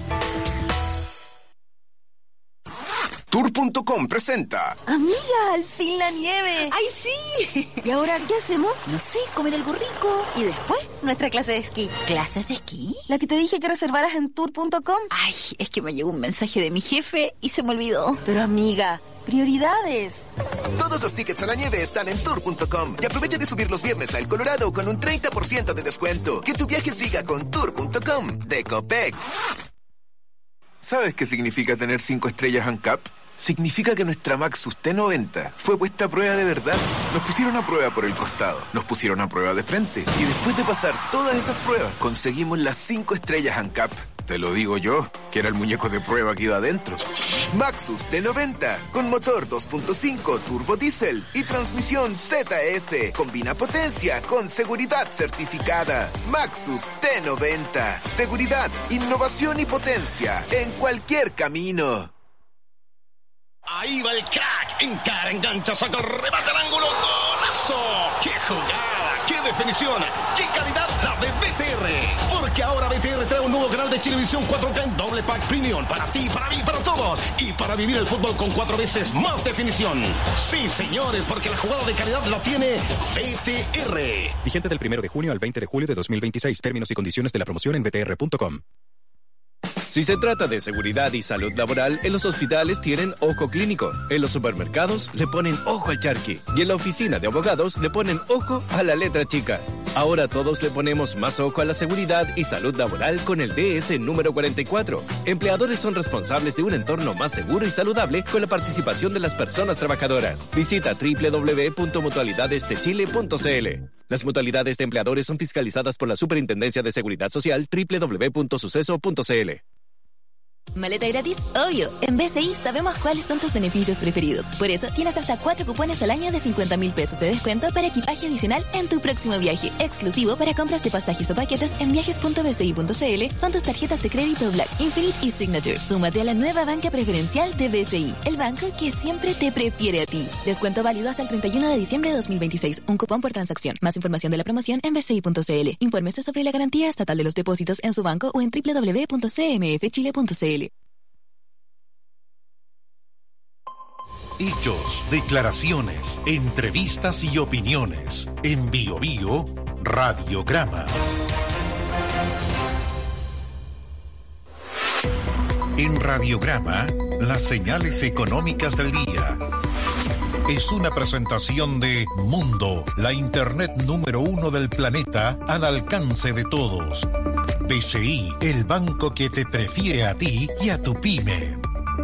Speaker 10: Tour.com presenta.
Speaker 7: Amiga, al fin la nieve.
Speaker 11: ¡Ay, sí!
Speaker 7: ¿Y ahora qué hacemos?
Speaker 11: No sé, comer algo rico.
Speaker 7: Y después, nuestra clase de esquí.
Speaker 11: ¿Clases de esquí?
Speaker 7: La que te dije que reservaras en Tour.com.
Speaker 11: Ay, es que me llegó un mensaje de mi jefe y se me olvidó.
Speaker 7: Pero amiga, prioridades.
Speaker 10: Todos los tickets a la nieve están en Tour.com. Y aprovecha de subir los viernes a El Colorado con un 30% de descuento. Que tu viaje siga con Tour.com de Copec. ¿Sabes qué significa tener 5 estrellas ANCAP? Significa que nuestra Maxus T90 fue puesta a prueba de verdad. Nos pusieron a prueba por el costado, nos pusieron a prueba de frente. Y después de pasar todas esas pruebas, conseguimos las 5 estrellas ANCAP. Te lo digo yo, que era el muñeco de prueba que iba adentro. Maxus T90, con motor 2.5 turbo diésel y transmisión ZF. Combina potencia con seguridad certificada. Maxus T90. Seguridad, innovación y potencia en cualquier camino.
Speaker 15: Ahí va el crack, encara, engancha, saca, remata al ángulo, ¡golazo! ¡Qué jugada! ¡Qué definición! ¡Qué calidad la de BTR! Porque ahora BTR trae un nuevo canal de Chilevisión 4K en doble pack premium para ti, para mí, para todos y para vivir el fútbol con 4 veces más definición. Sí, señores, porque la jugada de calidad la tiene BTR.
Speaker 21: Vigente del 1 de junio al 20 de julio de 2026. Términos y condiciones de la promoción en btr.com.
Speaker 22: Si se trata de seguridad y salud laboral, en los hospitales tienen ojo clínico, en los supermercados le ponen ojo al charqui y en la oficina de abogados le ponen ojo a la letra chica. Ahora todos le ponemos más ojo a la seguridad y salud laboral con el DS número 44. Empleadores son responsables de un entorno más seguro y saludable con la participación de las personas trabajadoras. Visita www.mutualidadesdechile.cl. Las mutualidades de empleadores son fiscalizadas por la Superintendencia de Seguridad Social www.suceso.cl.
Speaker 7: ¿Maleta gratis? Obvio. En BCI sabemos cuáles son tus beneficios preferidos. Por eso tienes hasta 4 cupones al año de 50,000 pesos de descuento para equipaje adicional en tu próximo viaje. Exclusivo para compras de pasajes o paquetes en viajes.bci.cl con tus tarjetas de crédito Black, Infinite y Signature. Súmate a la nueva banca preferencial de BCI, el banco que siempre te prefiere a ti. Descuento válido hasta el 31 de diciembre de 2026. Un cupón por transacción. Más información de la promoción en bci.cl. Infórmese sobre la garantía estatal de los depósitos en su banco o en www.cmfchile.cl.
Speaker 8: Hechos, declaraciones, entrevistas y opiniones. En Bio Bio, Radiograma. En Radiograma, las señales económicas del día. Es una presentación de Mundo, la Internet número 1 del planeta al alcance de todos. BCI, el banco que te prefiere a ti y a tu pyme.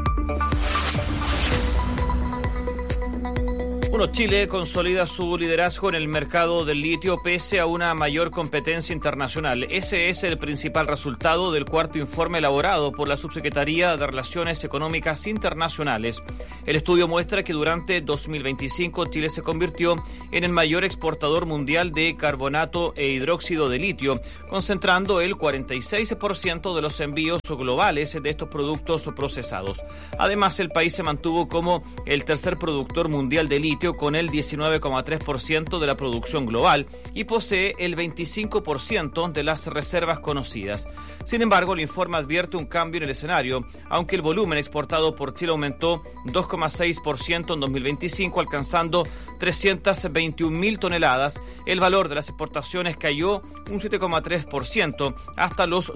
Speaker 1: Chile consolida su liderazgo en el mercado del litio pese a una mayor competencia internacional. Ese es el principal resultado del cuarto informe elaborado por la Subsecretaría de Relaciones Económicas Internacionales. El estudio muestra que durante 2025 Chile se convirtió en el mayor exportador mundial de carbonato e hidróxido de litio, concentrando el 46% de los envíos globales de estos productos procesados. Además, el país se mantuvo como el tercer productor mundial de litio con el 19,3% de la producción global y posee el 25% de las reservas conocidas. Sin embargo, el informe advierte un cambio en el escenario, aunque el volumen exportado por Chile aumentó 2,6% en 2025, alcanzando 321.000 toneladas. El valor de las exportaciones cayó un 7,3% hasta los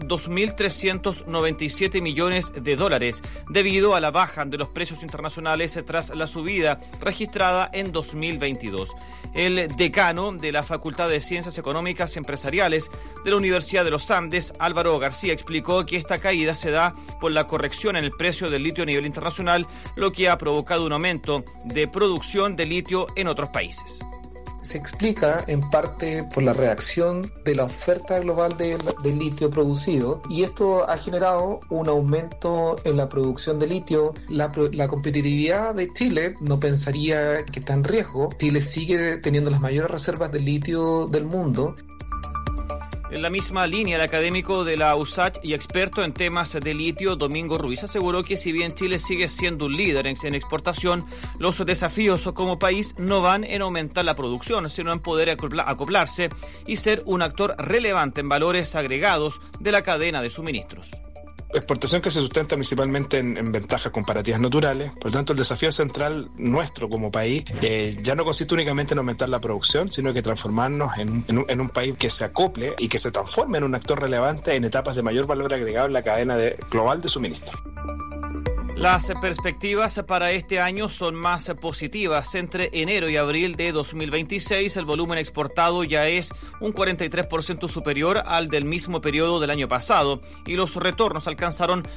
Speaker 1: 2.397 millones de dólares, debido a la baja de los precios internacionales tras la subida registrada en 2022. El decano de la Facultad de Ciencias Económicas y Empresariales de la Universidad de los Andes, Álvaro García, explicó que esta caída se da por la corrección en el precio del litio a nivel internacional, lo que ha provocado un aumento de producción de litio en otros países.
Speaker 2: Se explica en parte por la reacción de la oferta global del litio producido, y esto ha generado un aumento en la producción de litio. La competitividad de Chile no pensaría que está en riesgo. Chile sigue teniendo las mayores reservas de litio del mundo.
Speaker 1: En la misma línea, el académico de la USACH y experto en temas de litio, Domingo Ruiz, aseguró que si bien Chile sigue siendo un líder en exportación, los desafíos como país no van en aumentar la producción, sino en poder acoplarse y ser un actor relevante en valores agregados de la cadena de suministros.
Speaker 3: Exportación que se sustenta principalmente en ventajas comparativas naturales. Por lo tanto, el desafío central nuestro como país ya no consiste únicamente en aumentar la producción, sino que transformarnos en un país que se acople y que se transforme en un actor relevante en etapas de mayor valor agregado en la cadena global de suministro.
Speaker 1: Las perspectivas para este año son más positivas. Entre enero y abril de 2026, el volumen exportado ya es un 43% superior al del mismo periodo del año pasado y los retornos alcanzaron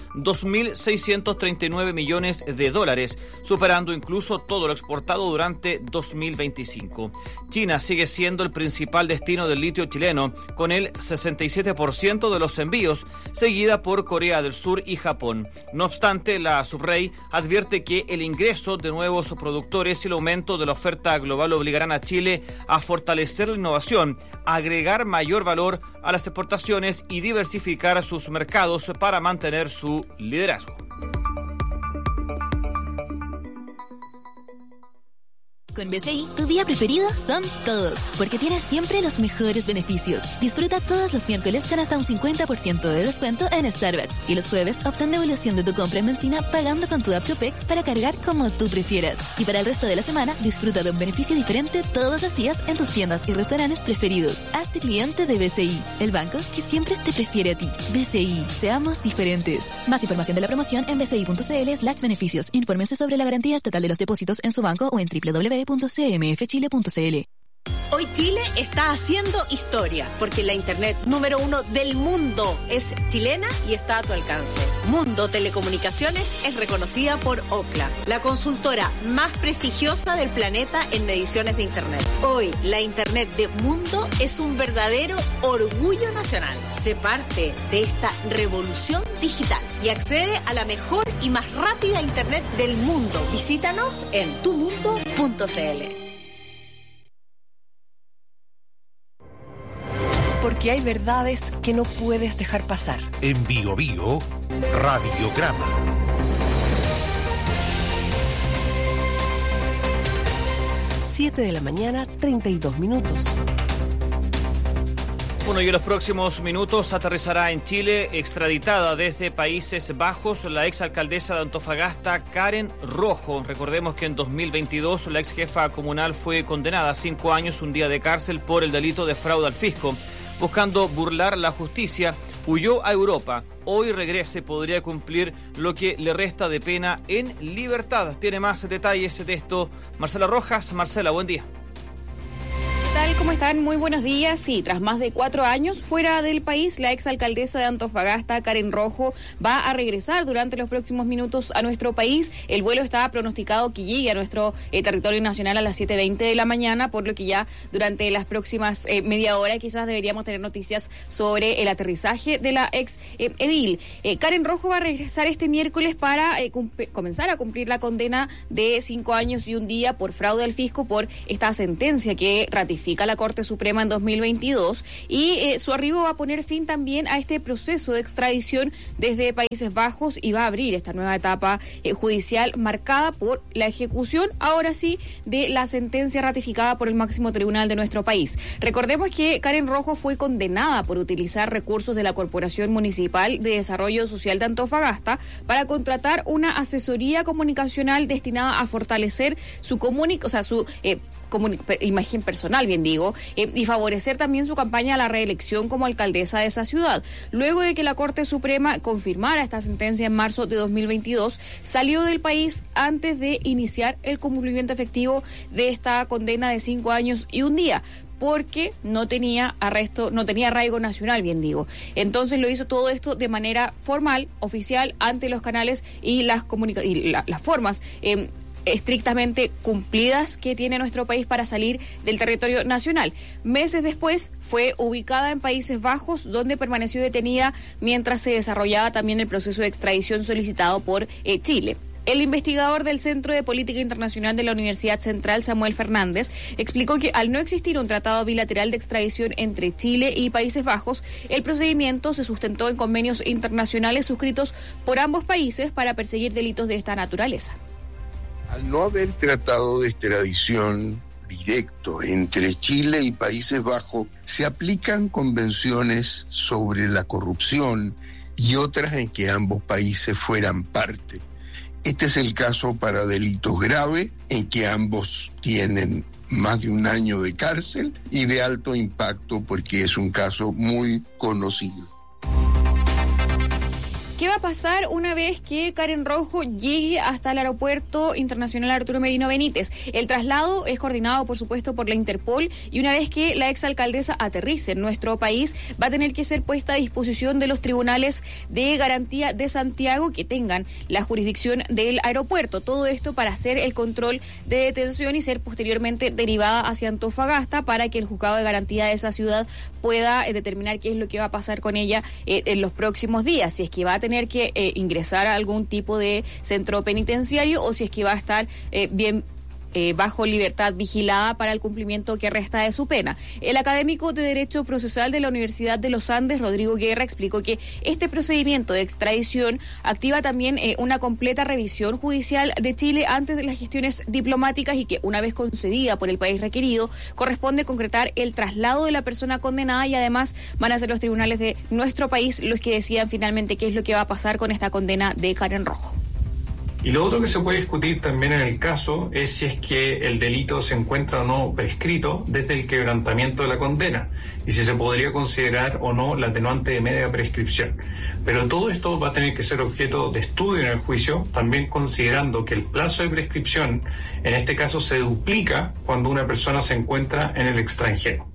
Speaker 1: 2.639 millones de dólares, superando incluso todo lo exportado durante 2025. China sigue siendo el principal destino del litio chileno, con el 67% de los envíos, seguida por Corea del Sur y Japón. No obstante, la Subrey advierte que el ingreso de nuevos productores y el aumento de la oferta global obligarán a Chile a fortalecer la innovación, agregar mayor valor a las exportaciones y diversificar sus mercados para mantener su liderazgo.
Speaker 7: Con BCI, tu día preferido son todos, porque tienes siempre los mejores beneficios. Disfruta todos los miércoles con hasta un 50% de descuento en Starbucks. Y los jueves obtén devolución de tu compra en benzina pagando con tu app Copec para cargar como tú prefieras. Y para el resto de la semana, disfruta de un beneficio diferente todos los días en tus tiendas y restaurantes preferidos. Hazte cliente de BCI, el banco que siempre te prefiere a ti. BCI, seamos diferentes. Más información de la promoción en bci.cl/beneficios. Infórmense sobre la garantía estatal de los depósitos en su banco o en www.cmfchile.cl.
Speaker 4: Hoy Chile está haciendo historia, porque la Internet número 1 del mundo es chilena y está a tu alcance. Mundo Telecomunicaciones es reconocida por Ookla, la consultora más prestigiosa del planeta en mediciones de Internet. Hoy, la Internet de Mundo es un verdadero orgullo nacional. Sé parte de esta revolución digital y accede a la mejor y más rápida Internet del mundo. Visítanos en tumundo.cl.
Speaker 5: Porque hay verdades que no puedes dejar pasar.
Speaker 8: En Bio Bio, Radiograma.
Speaker 5: Siete de la mañana, 32 minutos.
Speaker 1: Bueno, y en los próximos minutos aterrizará en Chile, extraditada desde Países Bajos, la exalcaldesa de Antofagasta, Karen Rojo. Recordemos que en 2022 la ex jefa comunal fue condenada a 5 años, un día de cárcel por el delito de fraude al fisco. Buscando burlar la justicia, Huyó a Europa. Hoy regrese, podría cumplir lo que le resta de pena en libertad. Tiene más detalles de esto Marcela Rojas. Marcela, buen día.
Speaker 6: ¿Qué tal? ¿Cómo están? Muy buenos días. Sí, tras más de 4 años fuera del país, la exalcaldesa de Antofagasta, Karen Rojo, va a regresar durante los próximos minutos a nuestro país. El vuelo está pronosticado que llegue a nuestro territorio nacional a las 7:20 de la mañana, por lo que ya durante las próximas media hora quizás deberíamos tener noticias sobre el aterrizaje de la ex edil. Karen Rojo va a regresar este miércoles para comenzar a cumplir la condena de 5 años y 1 día por fraude al fisco por esta sentencia que ratifica la Corte Suprema en 2022, y su arribo va a poner fin también a este proceso de extradición desde Países Bajos y va a abrir esta nueva etapa judicial marcada por la ejecución, ahora sí, de la sentencia ratificada por el máximo tribunal de nuestro país. Recordemos que Karen Rojo fue condenada por utilizar recursos de la Corporación Municipal de Desarrollo Social de Antofagasta para contratar una asesoría comunicacional destinada a fortalecer su imagen personal, bien digo, y favorecer también su campaña a la reelección como alcaldesa de esa ciudad. Luego de que la Corte Suprema confirmara esta sentencia en marzo de 2022, salió del país antes de iniciar el cumplimiento efectivo de esta condena de 5 años y 1 día. Porque no tenía arraigo nacional, bien digo. Entonces lo hizo todo esto de manera formal, oficial, ante los canales y las formas estrictamente cumplidas que tiene nuestro país para salir del territorio nacional. Meses después fue ubicada en Países Bajos, donde permaneció detenida mientras se desarrollaba también el proceso de extradición solicitado por Chile. El investigador del Centro de Política Internacional de la Universidad Central, Samuel Fernández, explicó que al no existir un tratado bilateral de extradición entre Chile y Países Bajos, el procedimiento se sustentó en convenios internacionales suscritos por ambos países para perseguir delitos de esta naturaleza.
Speaker 9: Al no haber tratado de extradición directo entre Chile y Países Bajos, se aplican convenciones sobre la corrupción y otras en que ambos países fueran parte. Este es el caso para delitos graves, en que ambos tienen más de 1 año de cárcel, y de alto impacto porque es un caso muy conocido.
Speaker 6: ¿Qué va a pasar una vez que Karen Rojo llegue hasta el Aeropuerto Internacional Arturo Merino Benítez? El traslado es coordinado, por supuesto, por la Interpol, y una vez que la exalcaldesa aterrice en nuestro país, va a tener que ser puesta a disposición de los tribunales de garantía de Santiago que tengan la jurisdicción del aeropuerto. Todo esto para hacer el control de detención y ser posteriormente derivada hacia Antofagasta para que el juzgado de garantía de esa ciudad pueda determinar qué es lo que va a pasar con ella en los próximos días, si es que va a tener que ingresar a algún tipo de centro penitenciario o si es que va a estar bajo libertad vigilada para el cumplimiento que resta de su pena. El académico de Derecho Procesal de la Universidad de los Andes, Rodrigo Guerra, explicó que este procedimiento de extradición activa también una completa revisión judicial de Chile antes de las gestiones diplomáticas y que, una vez concedida por el país requerido, corresponde concretar el traslado de la persona condenada, y además van a ser los tribunales de nuestro país los que decidan finalmente qué es lo que va a pasar con esta condena de Karen Rojo.
Speaker 23: Y lo otro que se puede discutir también en el caso es si es que el delito se encuentra o no prescrito desde el quebrantamiento de la condena y si se podría considerar o no la atenuante de media prescripción. Pero todo esto va a tener que ser objeto de estudio en el juicio, también considerando que el plazo de prescripción en este caso se duplica cuando una persona se encuentra en el extranjero.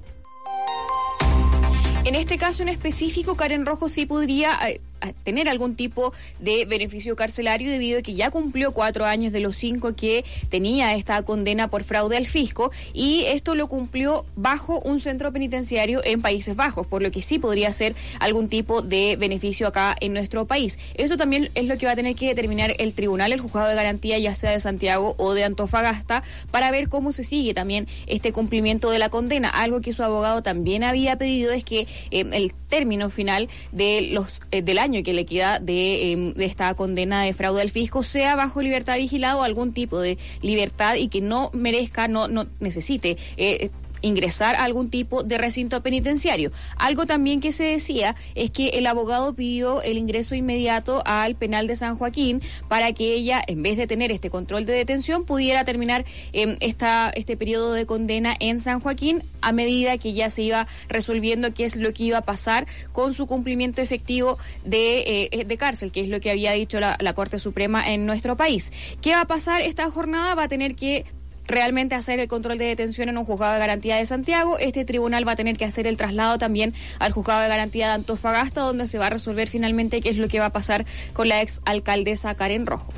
Speaker 6: En este caso en específico, Karen Rojo sí podría tener algún tipo de beneficio carcelario debido a que ya cumplió 4 años de los 5 que tenía esta condena por fraude al fisco, y esto lo cumplió bajo un centro penitenciario en Países Bajos, por lo que sí podría ser algún tipo de beneficio acá en nuestro país. Eso también es lo que va a tener que determinar el tribunal, el juzgado de garantía, ya sea de Santiago o de Antofagasta, para ver cómo se sigue también este cumplimiento de la condena. Algo que su abogado también había pedido es que el término final de del año que le queda de esta condena de fraude al fisco sea bajo libertad vigilada o algún tipo de libertad, y que no merezca, no necesite ingresar a algún tipo de recinto penitenciario. Algo también que se decía es que el abogado pidió el ingreso inmediato al penal de San Joaquín para que ella, en vez de tener este control de detención, pudiera terminar este periodo de condena en San Joaquín a medida que ya se iba resolviendo qué es lo que iba a pasar con su cumplimiento efectivo de cárcel, que es lo que había dicho la Corte Suprema en nuestro país. ¿Qué va a pasar esta jornada? Va a tener que realmente hacer el control de detención en un juzgado de garantía de Santiago. Este tribunal va a tener que hacer el traslado también al juzgado de garantía de Antofagasta, donde se va a resolver finalmente qué es lo que va a pasar con la ex alcaldesa Karen Rojo.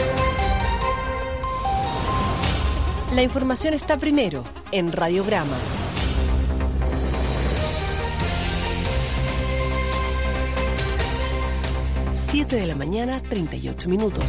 Speaker 5: La información está primero en Radiograma. 7 de la mañana, 38 minutos.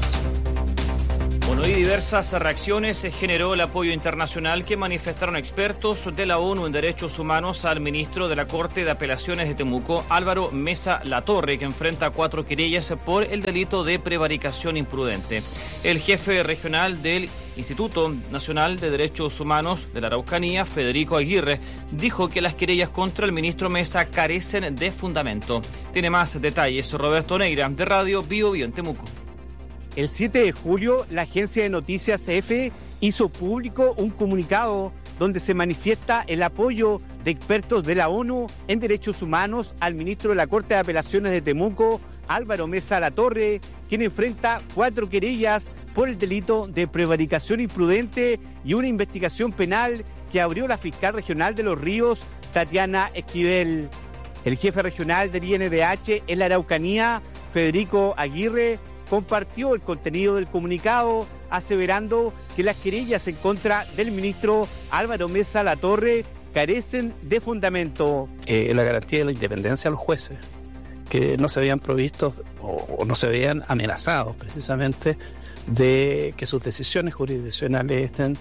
Speaker 1: Bueno, y diversas reacciones se generó el apoyo internacional que manifestaron expertos de la ONU en Derechos Humanos al ministro de la Corte de Apelaciones de Temuco, Álvaro Mesa Latorre, que enfrenta 4 querellas por el delito de prevaricación imprudente. El jefe regional del Instituto Nacional de Derechos Humanos de la Araucanía, Federico Aguirre, dijo que las querellas contra el ministro Mesa carecen de fundamento. Tiene más detalles Roberto Neira, de Radio Bio Bio en Temuco.
Speaker 12: El 7 de julio, la agencia de noticias EFE hizo público un comunicado donde se manifiesta el apoyo de expertos de la ONU en derechos humanos al ministro de la Corte de Apelaciones de Temuco, Álvaro Mesa Latorre, quien enfrenta 4 querellas por el delito de prevaricación imprudente y una investigación penal que abrió la fiscal regional de Los Ríos, Tatiana Esquivel. El jefe regional del INDH en la Araucanía, Federico Aguirre, compartió el contenido del comunicado, aseverando que las querellas en contra del ministro Álvaro Mesa Latorre carecen de fundamento.
Speaker 14: La garantía de la independencia de los jueces, que no se veían provistos o no se veían amenazados precisamente de que sus decisiones jurisdiccionales estén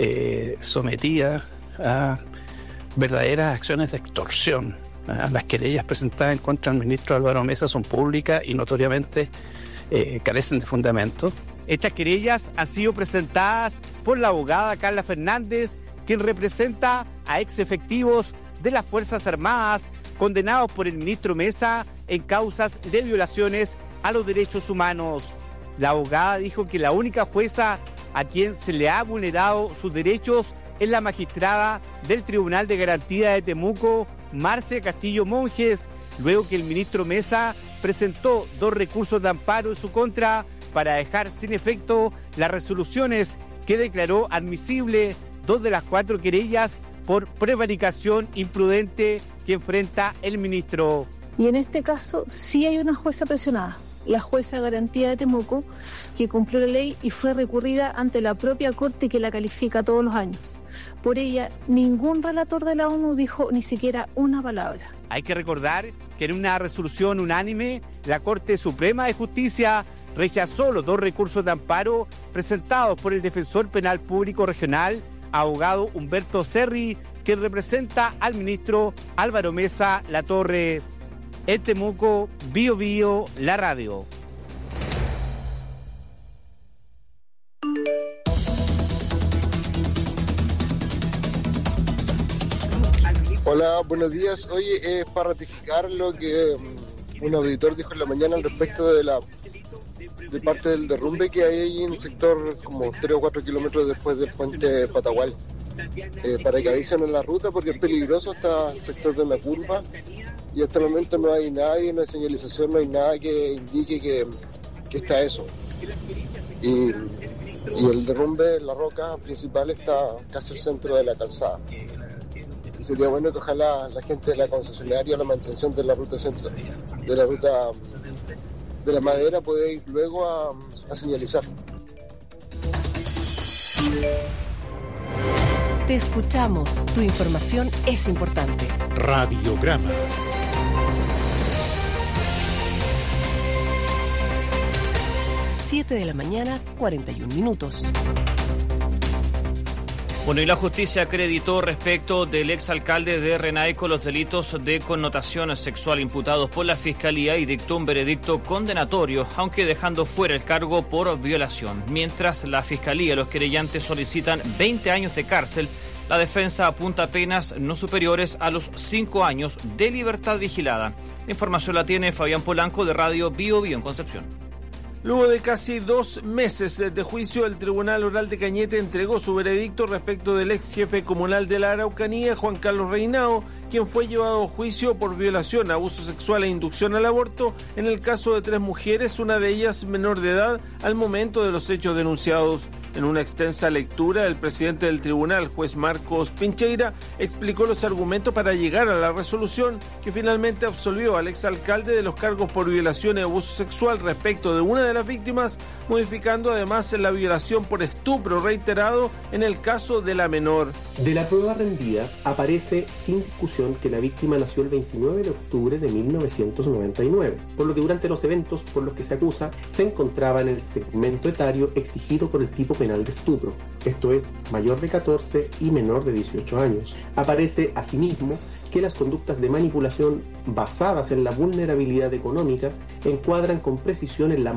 Speaker 14: sometidas a verdaderas acciones de extorsión. Las querellas presentadas en contra del ministro Álvaro Mesa son públicas y notoriamente carecen de fundamento.
Speaker 12: Estas querellas han sido presentadas por la abogada Carla Fernández, quien representa a ex efectivos de las Fuerzas Armadas condenados por el ministro Mesa en causas de violaciones a los derechos humanos. La abogada dijo que la única jueza a quien se le ha vulnerado sus derechos es la magistrada del Tribunal de Garantía de Temuco, Marce Castillo Monjes, luego que el ministro Mesa presentó 2 recursos de amparo en su contra para dejar sin efecto las resoluciones que declaró admisible 2 de las 4 querellas por prevaricación imprudente que enfrenta el ministro.
Speaker 16: Y en este caso sí hay una jueza presionada, la jueza de garantía de Temuco, que cumplió la ley y fue recurrida ante la propia Corte que la califica todos los años. Por ella, ningún relator de la ONU dijo ni siquiera una palabra.
Speaker 12: Hay que recordar que en una resolución unánime, la Corte Suprema de Justicia rechazó los 2 recursos de amparo presentados por el defensor penal público regional, abogado Humberto Cerri, que representa al ministro Álvaro Mesa Latorre. En Temuco, Bio Bio, la radio.
Speaker 24: Hola, buenos días. Oye, para ratificar lo que un auditor dijo en la mañana al respecto de parte del derrumbe que hay ahí en el sector como 3 o 4 kilómetros después del puente Patagual. Para que avisen en la ruta porque es peligroso, está el sector de la curva y hasta el momento no hay nadie, no hay señalización, no hay nada que indique que está eso. Y el derrumbe, la roca principal está casi al centro de la calzada. Y sería bueno que ojalá la gente de la concesionaria, la mantención de la ruta de la ruta de la madera pueda ir luego a señalizar.
Speaker 5: Te escuchamos, tu información es importante.
Speaker 8: Radiograma.
Speaker 5: Siete de la mañana, 41 minutos.
Speaker 1: Bueno, y la justicia acreditó respecto del exalcalde de Renaico los delitos de connotación sexual imputados por la Fiscalía y dictó un veredicto condenatorio, aunque dejando fuera el cargo por violación. Mientras la Fiscalía y los querellantes solicitan 20 años de cárcel La defensa apunta a penas no superiores a los 5 años de libertad vigilada. La información la tiene Fabián Polanco de Radio Bio Bio en Concepción.
Speaker 13: Luego de casi 2 meses de juicio, el Tribunal Oral de Cañete entregó su veredicto respecto del ex jefe comunal de la Araucanía, Juan Carlos Reinao, quien fue llevado a juicio por violación, abuso sexual e inducción al aborto en el caso de 3 mujeres, una de ellas menor de edad, al momento de los hechos denunciados. En una extensa lectura, el presidente del tribunal, juez Marcos Pincheira, explicó los argumentos para llegar a la resolución que finalmente absolvió al exalcalde de los cargos por violación y abuso sexual respecto de una de las víctimas, modificando además la violación por estupro reiterado en el caso de la menor.
Speaker 17: De la prueba rendida aparece sin discusión que la víctima nació el 29 de octubre de 1999, por lo que durante los eventos por los que se acusa se encontraba en el segmento etario exigido por el tipo penal de estupro, esto es, mayor de 14 y menor de 18 años. Aparece asimismo que las conductas de manipulación basadas en la vulnerabilidad económica encuadran con precisión en la